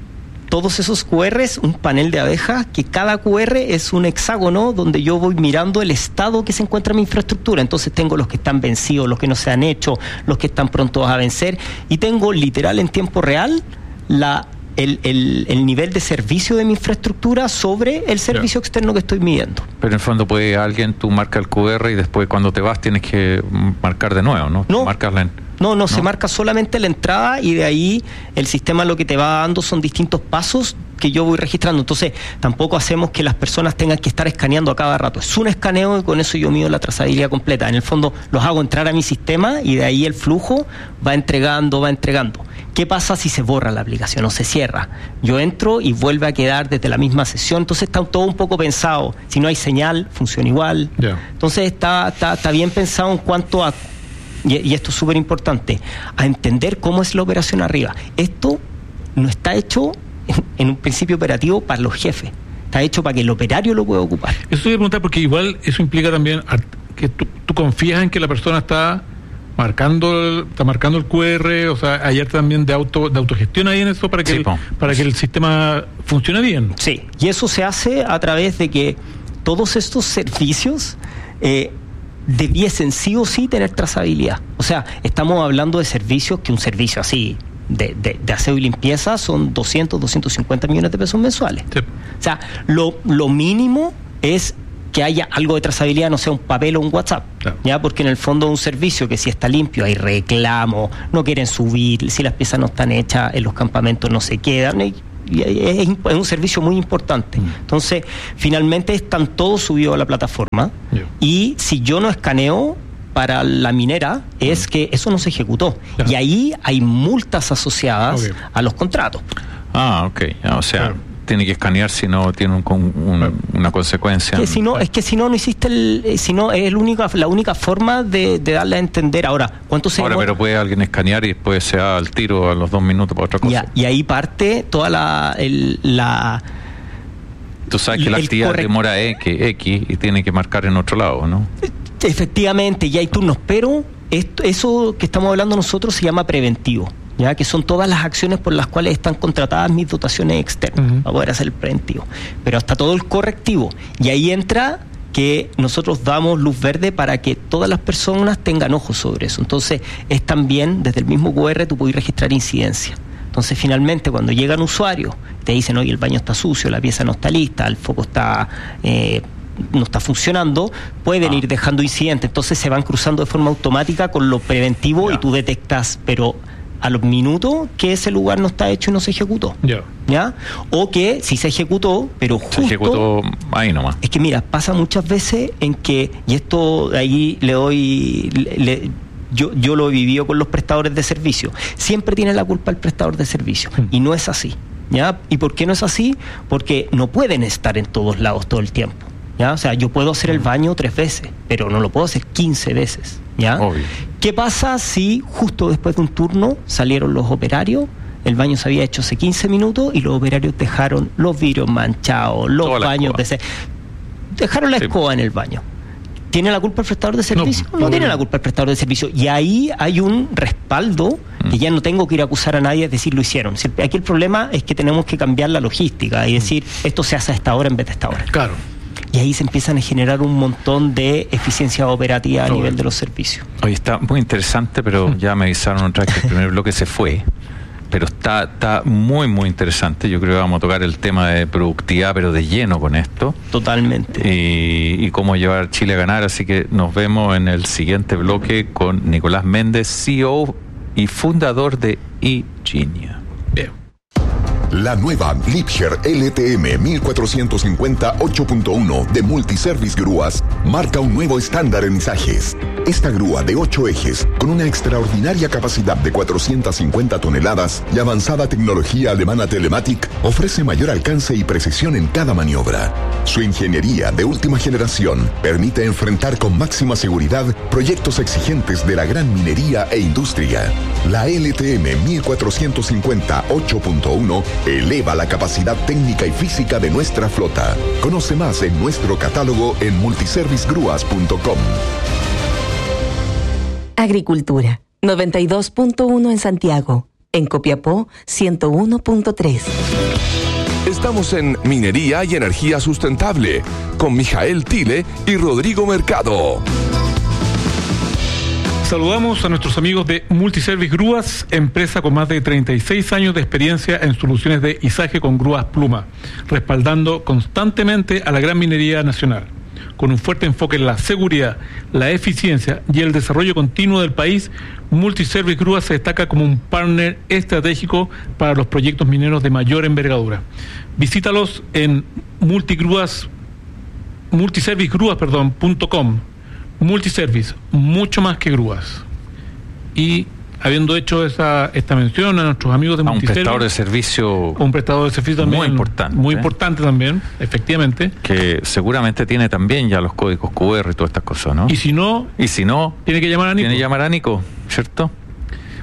todos esos cu erres, un panel de abejas, que cada cu erre es un hexágono donde yo voy mirando el estado que se encuentra en mi infraestructura. Entonces tengo los que están vencidos, los que no se han hecho, los que están prontos a vencer, y tengo literal en tiempo real la el, el, el nivel de servicio de mi infraestructura sobre el servicio yeah. externo que estoy midiendo. Pero en el fondo puede alguien, tú marcas el cu erre y después cuando te vas tienes que marcar de nuevo, ¿no? No. Marcas la... No, no, no, se marca solamente la entrada, y de ahí el sistema lo que te va dando son distintos pasos que yo voy registrando. Entonces, tampoco hacemos que las personas tengan que estar escaneando a cada rato. Es un escaneo y con eso yo mido la trazabilidad completa. En el fondo, los hago entrar a mi sistema y de ahí el flujo va entregando, va entregando. ¿Qué pasa si se borra la aplicación o se cierra? Yo entro y vuelve a quedar desde la misma sesión. Entonces, está todo un poco pensado. Si no hay señal, funciona igual. Yeah. Entonces, está, está, está bien pensado en cuanto a... Y, y esto es súper importante, a entender cómo es la operación arriba. Esto no está hecho en, en un principio operativo para los jefes, está hecho para que el operario lo pueda ocupar. Eso te voy a preguntar, porque igual eso implica también a, que tú, tú confías en que la persona está marcando el, está marcando el Q R, o sea, hay también de auto de autogestión ahí en eso para que, sí, el, para que el sistema funcione bien. Sí, y eso se hace a través de que todos estos servicios eh, debiesen sí o sí tener trazabilidad. O sea, estamos hablando de servicios que un servicio así de, de, de aseo y limpieza son doscientos, doscientos cincuenta millones de pesos mensuales. Sí. O sea, lo, lo mínimo es que haya algo de trazabilidad, no sea un papel o un WhatsApp, claro. Ya, porque en el fondo un servicio que si está limpio hay reclamo, no quieren subir, si las piezas no están hechas en los campamentos no se quedan, y, y es, es un servicio muy importante. Mm. Entonces, finalmente están todos subidos a la plataforma, yeah. Y si yo no escaneo para la minera, es mm. que eso no se ejecutó, yeah. Y ahí hay multas asociadas, okay, a los contratos. Ah, ok, o sea... Claro. Tiene que escanear si no tiene un, un, una consecuencia. Que si no, es que si no no hiciste el, si no es el única, la única forma de, de darle a entender. Ahora, ¿cuánto se Ahora, demora? Pero puede alguien escanear y después se da al tiro a los dos minutos para otra cosa. Ya, y ahí parte toda la, el, la tú sabes que la actividad correct... demora X, X y tiene que marcar en otro lado, ¿no? Efectivamente, y hay turnos, pero esto, eso que estamos hablando nosotros se llama preventivo. Ya, que son todas las acciones por las cuales están contratadas mis dotaciones externas, uh-huh, para poder hacer el preventivo. Pero hasta todo el correctivo. Y ahí entra que nosotros damos luz verde para que todas las personas tengan ojos sobre eso. Entonces, es también, desde el mismo Q R, tú puedes registrar incidencia. Entonces, finalmente, cuando llegan usuarios, te dicen, oye, el baño está sucio, la pieza no está lista, el foco está... Eh, no está funcionando, pueden ah. ir dejando incidentes. Entonces, se van cruzando de forma automática con lo preventivo, yeah, y tú detectas, pero... a los minutos que ese lugar no está hecho y no se ejecutó. Yeah. ¿Ya? O que sí se ejecutó, pero justo... Se ejecutó ahí nomás. Es que mira, pasa muchas veces en que, y esto ahí le doy... Le, le, yo, yo lo he vivido con los prestadores de servicio. Siempre tiene la culpa el prestador de servicio. Mm. Y no es así. ¿Ya? ¿Y por qué no es así? Porque no pueden estar en todos lados todo el tiempo. ¿Ya? O sea, yo puedo hacer el baño tres veces, pero no lo puedo hacer quince veces. ¿Ya? Obvio. ¿Qué pasa si justo después de un turno salieron los operarios, el baño se había hecho hace quince minutos y los operarios dejaron los vidrios manchados, los Toda baños de se... dejaron la sí. escoba en el baño? ¿Tiene la culpa el prestador de servicio? No, no, no tiene la culpa el prestador de servicio. Y ahí hay un respaldo que ya no tengo que ir a acusar a nadie, es decir, lo hicieron. Aquí el problema es que tenemos que cambiar la logística y decir, esto se hace a esta hora en vez de esta hora. Claro. Y ahí se empiezan a generar un montón de eficiencia operativa a nivel de los servicios. Oye, está muy interesante, pero ya me avisaron otra vez que el primer bloque se fue. Pero está, está muy, muy interesante. Yo creo que vamos a tocar el tema de productividad, pero de lleno con esto. Totalmente. Y, y cómo llevar Chile a ganar. Así que nos vemos en el siguiente bloque con Nicolás Méndez, C E O y fundador de Ingenia. Bien. La nueva Liebherr L T M mil cuatrocientos cincuenta ocho punto uno de Multiservice Grúas marca un nuevo estándar en mensajes. Esta grúa de ocho ejes, con una extraordinaria capacidad de cuatrocientas cincuenta toneladas y avanzada tecnología alemana Telematic, ofrece mayor alcance y precisión en cada maniobra. Su ingeniería de última generación permite enfrentar con máxima seguridad proyectos exigentes de la gran minería e industria. La L T M mil cuatrocientos cincuenta ocho punto uno eleva la capacidad técnica y física de nuestra flota. Conoce más en nuestro catálogo en multiservice grúas punto com. Agricultura, noventa y dos punto uno en Santiago. En Copiapó, ciento uno punto tres. Estamos en Minería y Energía Sustentable con Mijael Tile y Rodrigo Mercado. Saludamos a nuestros amigos de Multiservice Grúas, empresa con más de treinta y seis años de experiencia en soluciones de izaje con grúas Pluma, respaldando constantemente a la gran minería nacional. Con un fuerte enfoque en la seguridad, la eficiencia y el desarrollo continuo del país, Multiservice Grúas se destaca como un partner estratégico para los proyectos mineros de mayor envergadura. Visítalos en multigrúas, multiservice grúas, perdón, punto com. Multiservice, mucho más que grúas. Y habiendo hecho esa esta mención a nuestros amigos de Multiservice, un prestador de servicio, un prestador de servicio también muy importante, muy ¿eh? importante también, efectivamente, que seguramente tiene también ya los códigos Q R y todas estas cosas, ¿no? Y si no, y si no, tiene que llamar a Nico. Tiene que llamar a Nico, ¿cierto?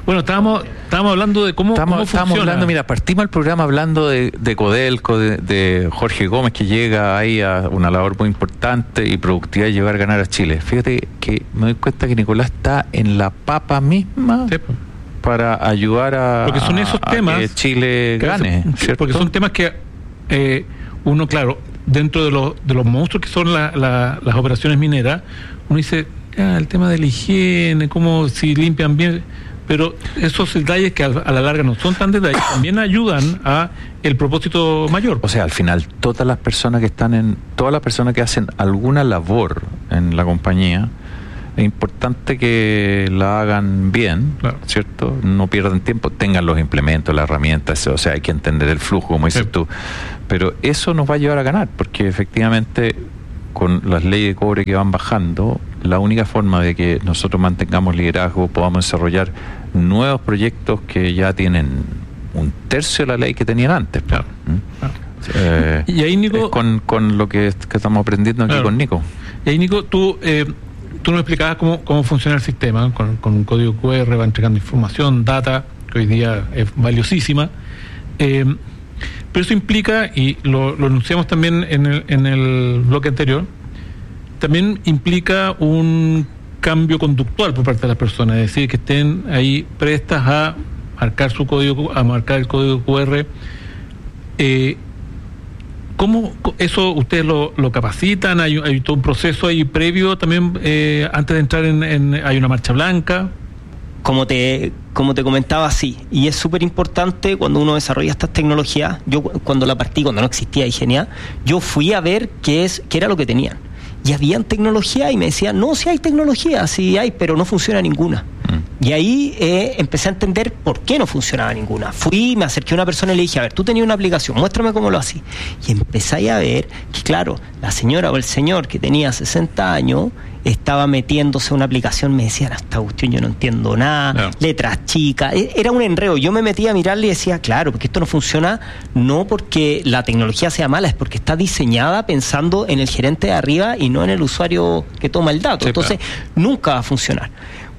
Bueno, estábamos, estábamos hablando de cómo, estamos, cómo estamos funciona. hablando, mira, partimos el programa hablando de, de Codelco, de, de Jorge Gómez, que llega ahí a una labor muy importante y productiva de llevar a ganar a Chile. Fíjate que me doy cuenta que Nicolás está en la papa misma sí. para ayudar a, porque son esos a temas que Chile que gane, son, ¿cierto? Porque son temas que eh, uno, claro, dentro de los, de los monstruos que son la, la, las operaciones mineras, uno dice, ah, el tema de la higiene, cómo si limpian bien... Pero esos detalles que a la larga no son tan detalles, también ayudan a el propósito mayor. O sea, al final, todas las personas que están en, todas las personas que hacen alguna labor en la compañía, es importante que la hagan bien, claro. ¿cierto? No pierdan tiempo, tengan los implementos, las herramientas, o sea, hay que entender el flujo, como dices sí. tú. Pero eso nos va a llevar a ganar, porque efectivamente, con las leyes de cobre que van bajando, la única forma de que nosotros mantengamos liderazgo, podamos desarrollar nuevos proyectos que ya tienen un tercio de la ley que tenían antes. Claro. ¿Mm? Eh, y ahí, Nico, con, con lo que, que estamos aprendiendo aquí claro. con Nico. Y ahí, Nico, tú, eh, tú nos explicabas cómo, cómo funciona el sistema, con, con un código cu erre, va entregando información, data, que hoy día es valiosísima. Eh, pero eso implica, y lo, lo anunciamos también en el, en el bloque anterior, también implica un cambio conductual por parte de las personas, es decir, que estén ahí prestas a marcar su código, a marcar el código cu erre. Eh, ¿Cómo eso ustedes lo, lo capacitan? ¿Hay, hay todo un proceso ahí previo también eh, antes de entrar en, en... ¿Hay una marcha blanca? Como te, como te comentaba, sí. Y es súper importante cuando uno desarrolla estas tecnologías. Yo cuando la partí, cuando no existía Ingenia, yo fui a ver qué, es, qué era lo que tenían. Y habían tecnología y me decían, no, sí hay tecnología, sí hay, pero no funciona ninguna. Mm. Y ahí eh, empecé a entender por qué no funcionaba ninguna. Fui, me acerqué a una persona y le dije, a ver, tú tenías una aplicación, muéstrame cómo lo hacías. Y empecé a ver que, claro, la señora o el señor que tenía sesenta años estaba metiéndose en una aplicación, me decían, esta cuestión yo no entiendo nada, no. letras chicas, era un enredo. Yo me metía a mirarle y decía, claro, porque esto no funciona, no porque la tecnología sea mala, es porque está diseñada pensando en el gerente de arriba y no en el usuario que toma el dato. Sí, entonces, claro. nunca va a funcionar.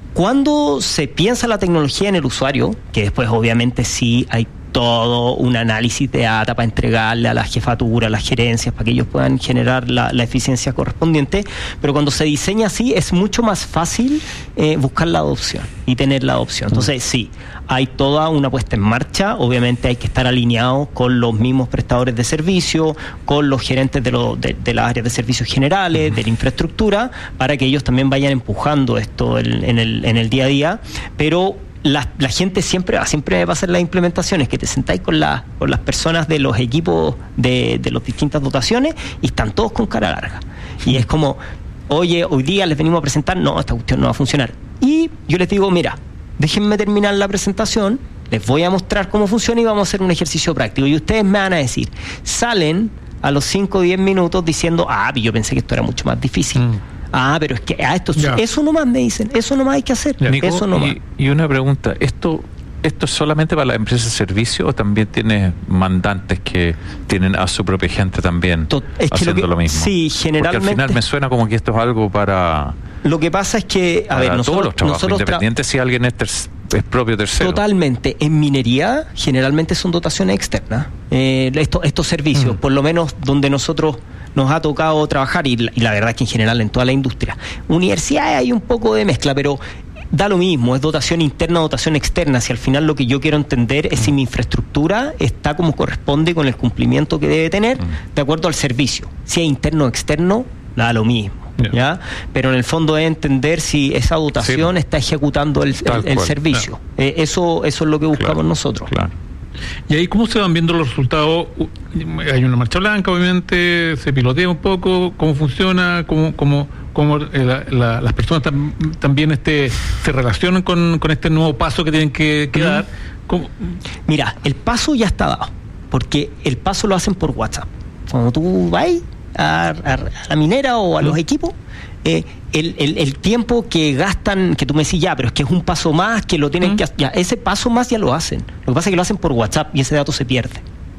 Cuando se piensa la tecnología en el usuario, que después obviamente sí hay todo un análisis de data para entregarle a la jefatura, a las gerencias, para que ellos puedan generar la, la eficiencia correspondiente, pero cuando se diseña así es mucho más fácil eh, buscar la adopción y tener la adopción. Entonces sí, hay toda una puesta en marcha, obviamente hay que estar alineados con los mismos prestadores de servicio, con los gerentes de, lo, de, de las áreas de servicios generales, de la infraestructura, para que ellos también vayan empujando esto en, en, el, en el día a día, pero La, la gente siempre va, siempre va a hacer las implementaciones, que te sentáis con, la, con las personas de los equipos de, de las distintas dotaciones y están todos con cara larga. Y es como, oye, hoy día les venimos a presentar, no, esta cuestión no va a funcionar. Y yo les digo, mira, déjenme terminar la presentación, les voy a mostrar cómo funciona y vamos a hacer un ejercicio práctico. Y ustedes me van a decir, salen a los cinco o diez minutos diciendo, ah, yo pensé que esto era mucho más difícil. Mm. Ah, pero es que ah, esto, eso nomás me dicen, eso nomás hay que hacer. Nico, eso nomás. Y, y una pregunta, ¿esto esto es solamente para la empresa de servicio o también tiene mandantes que tienen a su propia gente también Tot, es haciendo que lo, que, lo mismo? Sí, generalmente. Porque al final me suena como que esto es algo para... Lo que pasa es que, a ver, nosotros, todos los trabajos, nosotros independientes tra- si alguien es, ter- es propio tercero. Totalmente. En minería, generalmente son dotaciones externas. Eh, estos, estos servicios, mm. por lo menos donde nosotros nos ha tocado trabajar, y la, y la verdad es que en general en toda la industria. Universidades hay un poco de mezcla, pero da lo mismo, es dotación interna o dotación externa. Si al final lo que yo quiero entender es si mi infraestructura está como corresponde con el cumplimiento que debe tener, mm. de acuerdo al servicio. Si es interno o externo, da lo mismo. Yeah. ¿Ya? Pero en el fondo es entender si esa dotación sí. está ejecutando el, el, el servicio. Yeah. Eh, eso, eso es lo que buscamos claro, nosotros. Claro. ¿Y ahí cómo se van viendo los resultados? Hay una marcha blanca, obviamente, se pilotea un poco, cómo funciona, cómo, cómo, cómo eh, la, la, las personas tam, también este, se relacionan con, con este nuevo paso que tienen que, que dar. ¿Cómo? Mira, el paso ya está dado, porque el paso lo hacen por WhatsApp. Cuando tú vas a, a, a la minera o a los ¿Mm? equipos, eh, el, el, el tiempo que gastan, que tú me decís ya, pero es que es un paso más que lo tienen ¿Mm? que hacer, ya, ese paso más ya lo hacen. Lo que pasa es que lo hacen por WhatsApp y ese dato se pierde.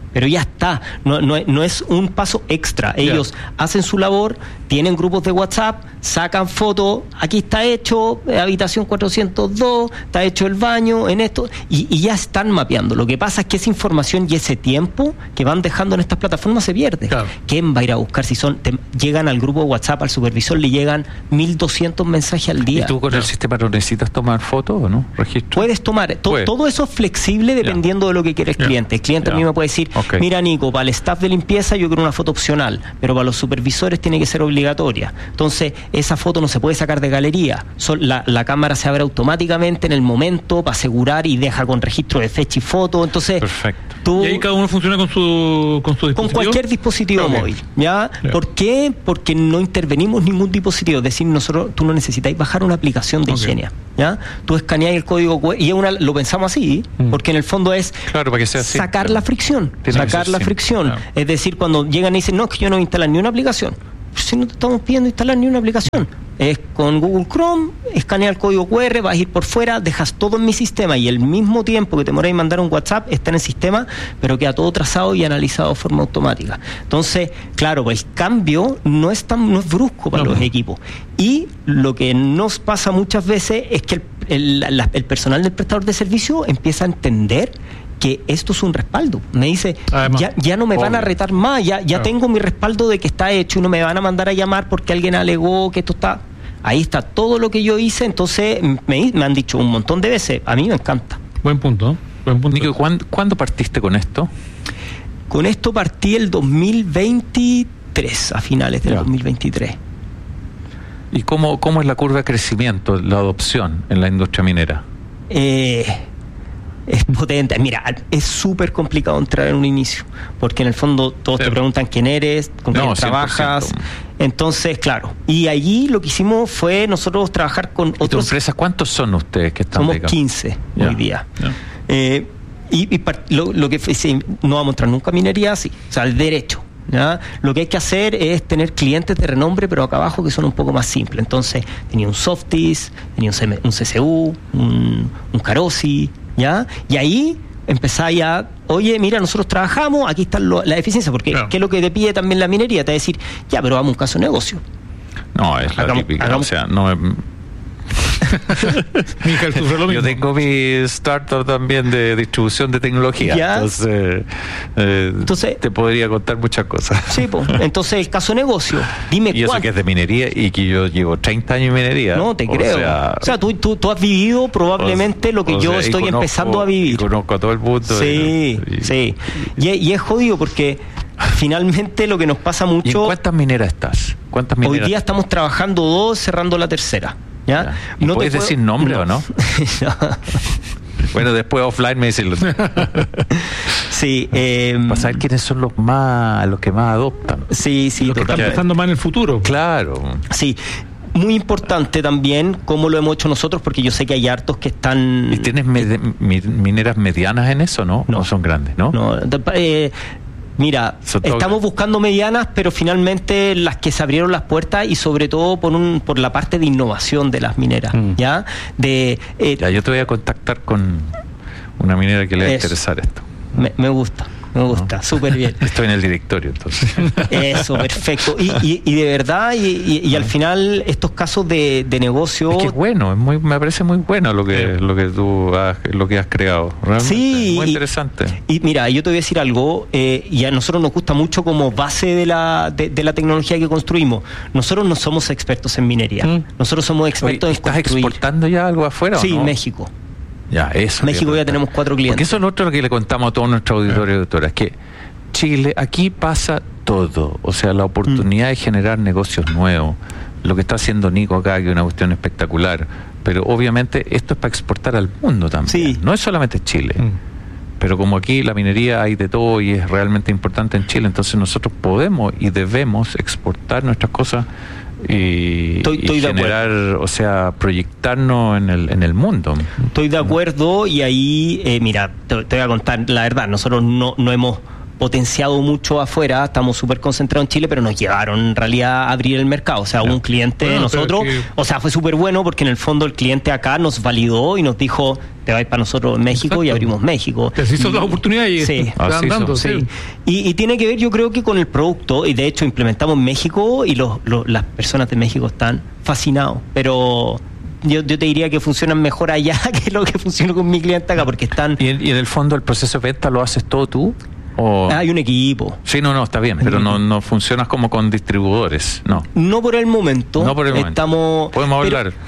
pero ya está, no, no, no es un paso extra. Ellos yeah. hacen su labor, tienen grupos de WhatsApp, sacan fotos, aquí está hecho, habitación cuatrocientos dos, está hecho el baño, en esto, y, y ya están mapeando. Lo que pasa es que esa información y ese tiempo que van dejando en estas plataformas se pierde. Claro. ¿Quién va a ir a buscar si son te, llegan al grupo de WhatsApp, al supervisor le llegan mil doscientos mensajes al día? ¿Y tú con el sistema no necesitas tomar fotos o no? ¿Registro? Puedes tomar, to, Puede. todo eso es flexible dependiendo yeah. de lo que quiere el cliente. El cliente yeah. a mí me puede decir, okay. mira Nico, para el staff de limpieza yo quiero una foto opcional, pero para los supervisores tiene que ser obligatoria. Entonces, esa foto no se puede sacar de galería. Son, la, la cámara se abre automáticamente en el momento para asegurar y deja con registro de fecha y foto. Entonces, perfecto. Tú, ¿Y ahí cada uno funciona con su, con su dispositivo? Con cualquier dispositivo okay. móvil. ¿Ya? Yeah. ¿Por qué? Porque no intervenimos ningún dispositivo. Es decir, nosotros, tú no necesitáis bajar una aplicación de okay. Ingenia. ¿Ya? Tú escaneas el código cu erre y es una, lo pensamos así, mm. porque en el fondo es claro, para que sea así, sacar claro. la fricción. Tiene sacar la fricción. Claro. Es decir, cuando llegan y dicen, no, es que yo no voy a instalar ni una aplicación. Si no te estamos pidiendo instalar ni una aplicación, es con Google Chrome, escanea el código cu erre, vas a ir por fuera, dejas todo en mi sistema y el mismo tiempo que te demoráis en mandar un WhatsApp está en el sistema, pero queda todo trazado y analizado de forma automática. Entonces, claro, pues el cambio no es tan no es brusco para no, los no. equipos. Y lo que nos pasa muchas veces es que el, el, la, el personal del prestador de servicio empieza a entender que esto es un respaldo. Me dice, ya, ya no me van a retar más, ya, ya claro. tengo mi respaldo de que está hecho y no me van a mandar a llamar porque alguien alegó que esto está... Ahí está todo lo que yo hice, entonces me, me han dicho un montón de veces, a mí me encanta. Buen punto, buen punto. Nico, ¿cuándo, ¿cuándo partiste con esto? Con esto partí el dos mil veintitrés, a finales del yeah. dos mil veintitrés. ¿Y cómo, cómo es la curva de crecimiento, la adopción en la industria minera? Eh... Es potente. Mira, es súper complicado entrar en un inicio, porque en el fondo todos sí. te preguntan quién eres, con quién no, trabajas. cien por ciento. Entonces, claro. Y allí lo que hicimos fue nosotros trabajar con ¿Y otros... tu empresa, ¿cuántos son ustedes que están? Somos digamos? quince yeah. hoy día. Yeah. Eh, y y lo, lo que sí, no vamos a entrar nunca a minería así, o sea, el derecho. ¿Ya? Lo que hay que hacer es tener clientes de renombre, pero acá abajo que son un poco más simples. Entonces, tenía un Softis, tenía un, un C C U, un, un Carosi, ¿ya? Y ahí empezáis a, oye, mira, nosotros trabajamos, aquí está lo, la eficiencia, porque claro. ¿qué es lo que te pide también la minería? Te va a decir, ya, pero vamos a un caso de negocio. No, es la hagamos, típica, hagamos, o sea, no es... Yo tengo mi startup también de distribución de tecnología. ¿Ya? Entonces, eh, entonces te podría contar muchas cosas. Sí, pues. Entonces, el caso negocio, dime y eso cuánto. Que es de minería y que yo llevo treinta años en minería. No, te creo. O sea, o sea tú, tú, tú has vivido probablemente o, lo que yo sea, estoy conozco, empezando a vivir. Y conozco a todo el mundo. Sí, y, sí. Y, y es jodido porque finalmente lo que nos pasa mucho... ¿Y en cuántas mineras estás? ¿Cuántas mineras? Hoy día estamos trabajando dos, cerrando la tercera. ¿Ya? Ya. ¿Y no puedes puedo... decir nombre no. o no? no. Bueno, después offline me dicen los... Sí. Eh, para saber quiénes son los más, los que más adoptan. Sí, sí. Los que están pensando más en el futuro. Claro. Sí. Muy importante también cómo lo hemos hecho nosotros, porque yo sé que hay hartos que están... ¿Y tienes med- mineras medianas en eso, no? No. ¿O son grandes, no? No, eh... Mira, estamos buscando medianas, pero finalmente las que se abrieron las puertas y sobre todo por un por la parte de innovación de las mineras, mm. ¿ya? De eh, ya, yo te voy a contactar con una minera que le va a interesar esto. Me, me gusta. Me gusta, ¿no? Súper bien. Estoy en el directorio, entonces. Eso, perfecto. Y, y, y de verdad, y, y, y al final, estos casos de, de negocio... Es que es bueno, es muy, me parece muy bueno lo que, sí. lo que tú has, lo que has creado. Realmente, sí. Muy interesante. Y, y mira, yo te voy a decir algo, eh, y a nosotros nos gusta mucho como base de la, de, de la tecnología que construimos. Nosotros no somos expertos en minería. Mm. Nosotros somos expertos Oye, en construir. ¿Estás exportando ya algo afuera Sí, o no? México. Ya, eso. México ya tenemos cuatro clientes. Porque eso es lo otro que le contamos a todos nuestros auditores y auditoras, que Chile, aquí pasa todo. O sea, la oportunidad mm. de generar negocios nuevos. Lo que está haciendo Nico acá, que es una cuestión espectacular. Pero obviamente esto es para exportar al mundo también. Sí. No es solamente Chile. Mm. Pero como aquí la minería hay de todo y es realmente importante en Chile, entonces nosotros podemos y debemos exportar nuestras cosas y, estoy, estoy y generar, o sea, proyectarnos en el en el mundo. Estoy de acuerdo y ahí, eh, mira, te, te voy a contar la verdad, nosotros no, no hemos potenciado mucho afuera, estamos súper concentrados en Chile, pero nos llevaron en realidad a abrir el mercado. O sea, no. un cliente de bueno, nosotros, que... o sea, fue súper bueno porque en el fondo el cliente acá nos validó y nos dijo, te vais para nosotros en México. Exacto. Y abrimos México. Te hizo las oportunidades y sí. Así dando, sí. Sí. Y, y tiene que ver, yo creo que con el producto, y de hecho implementamos en México y los, los, las personas de México están fascinados, pero yo, yo te diría que funcionan mejor allá que lo que funciona con mi cliente acá, porque están... ¿Y en, y en el fondo el proceso de venta lo haces todo tú? O... Hay un equipo. Sí, no, no, está bien, pero no, no funcionas como con distribuidores, no. No por el momento. No por el momento. Estamos... Podemos pero... hablar.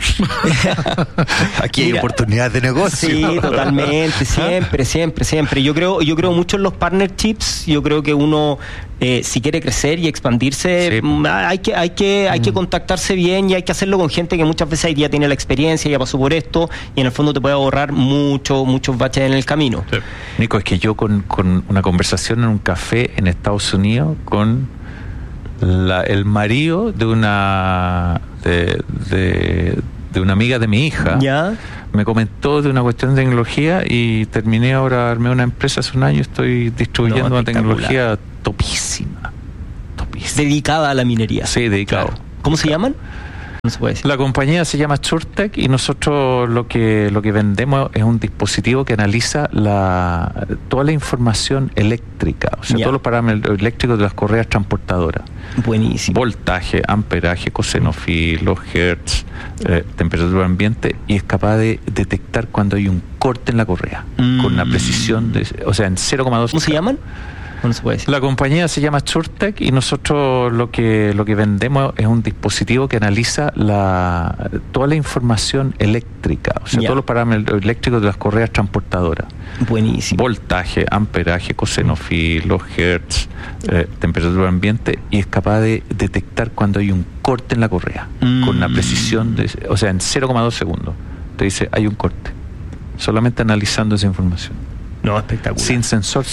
Aquí Mira, hay oportunidades de negocio. Sí, totalmente, siempre, siempre, siempre. Yo creo, yo creo mucho en los partnerships. Yo creo que uno, eh, si quiere crecer y expandirse, sí. hay que, hay que, hay mm. que contactarse bien y hay que hacerlo con gente que muchas veces ya tiene la experiencia, ya pasó por esto y en el fondo te puede ahorrar mucho, muchos baches en el camino. Sí. Nico, es que yo con, con una conversación en un café en Estados Unidos con la, el marido de una de, de, de una amiga de mi hija, ¿ya? Me comentó de una cuestión de tecnología y terminé ahora, armé una empresa hace un año, estoy distribuyendo no, una tecnología topísima, topísima. Dedicada a la minería. Sí, dedicado. Claro. ¿Cómo se llaman? No se puede decir. La compañía se llama SureTech y nosotros lo que lo que vendemos es un dispositivo que analiza la toda la información eléctrica, o sea, yeah. todos los parámetros eléctricos de las correas transportadoras. Buenísimo. Voltaje, amperaje, cosenofil, los hertz, eh, temperatura ambiente, y es capaz de detectar cuando hay un corte en la correa mm. con una precisión de, o sea, en cero coma dos. ¿Cómo se llaman? No se puede decir. La compañía se llama SureTech y nosotros lo que lo que vendemos es un dispositivo que analiza la toda la información eléctrica, o sea, yeah. todos los parámetros eléctricos de las correas transportadoras. Buenísimo. Voltaje, amperaje, cosenofil, los hertz, eh, temperatura ambiente, y es capaz de detectar cuando hay un corte en la correa mm. con una precisión de, o sea, en cero coma dos segundos. Te dice, hay un corte. Solamente analizando esa información. No, espectacular. Sin sensor,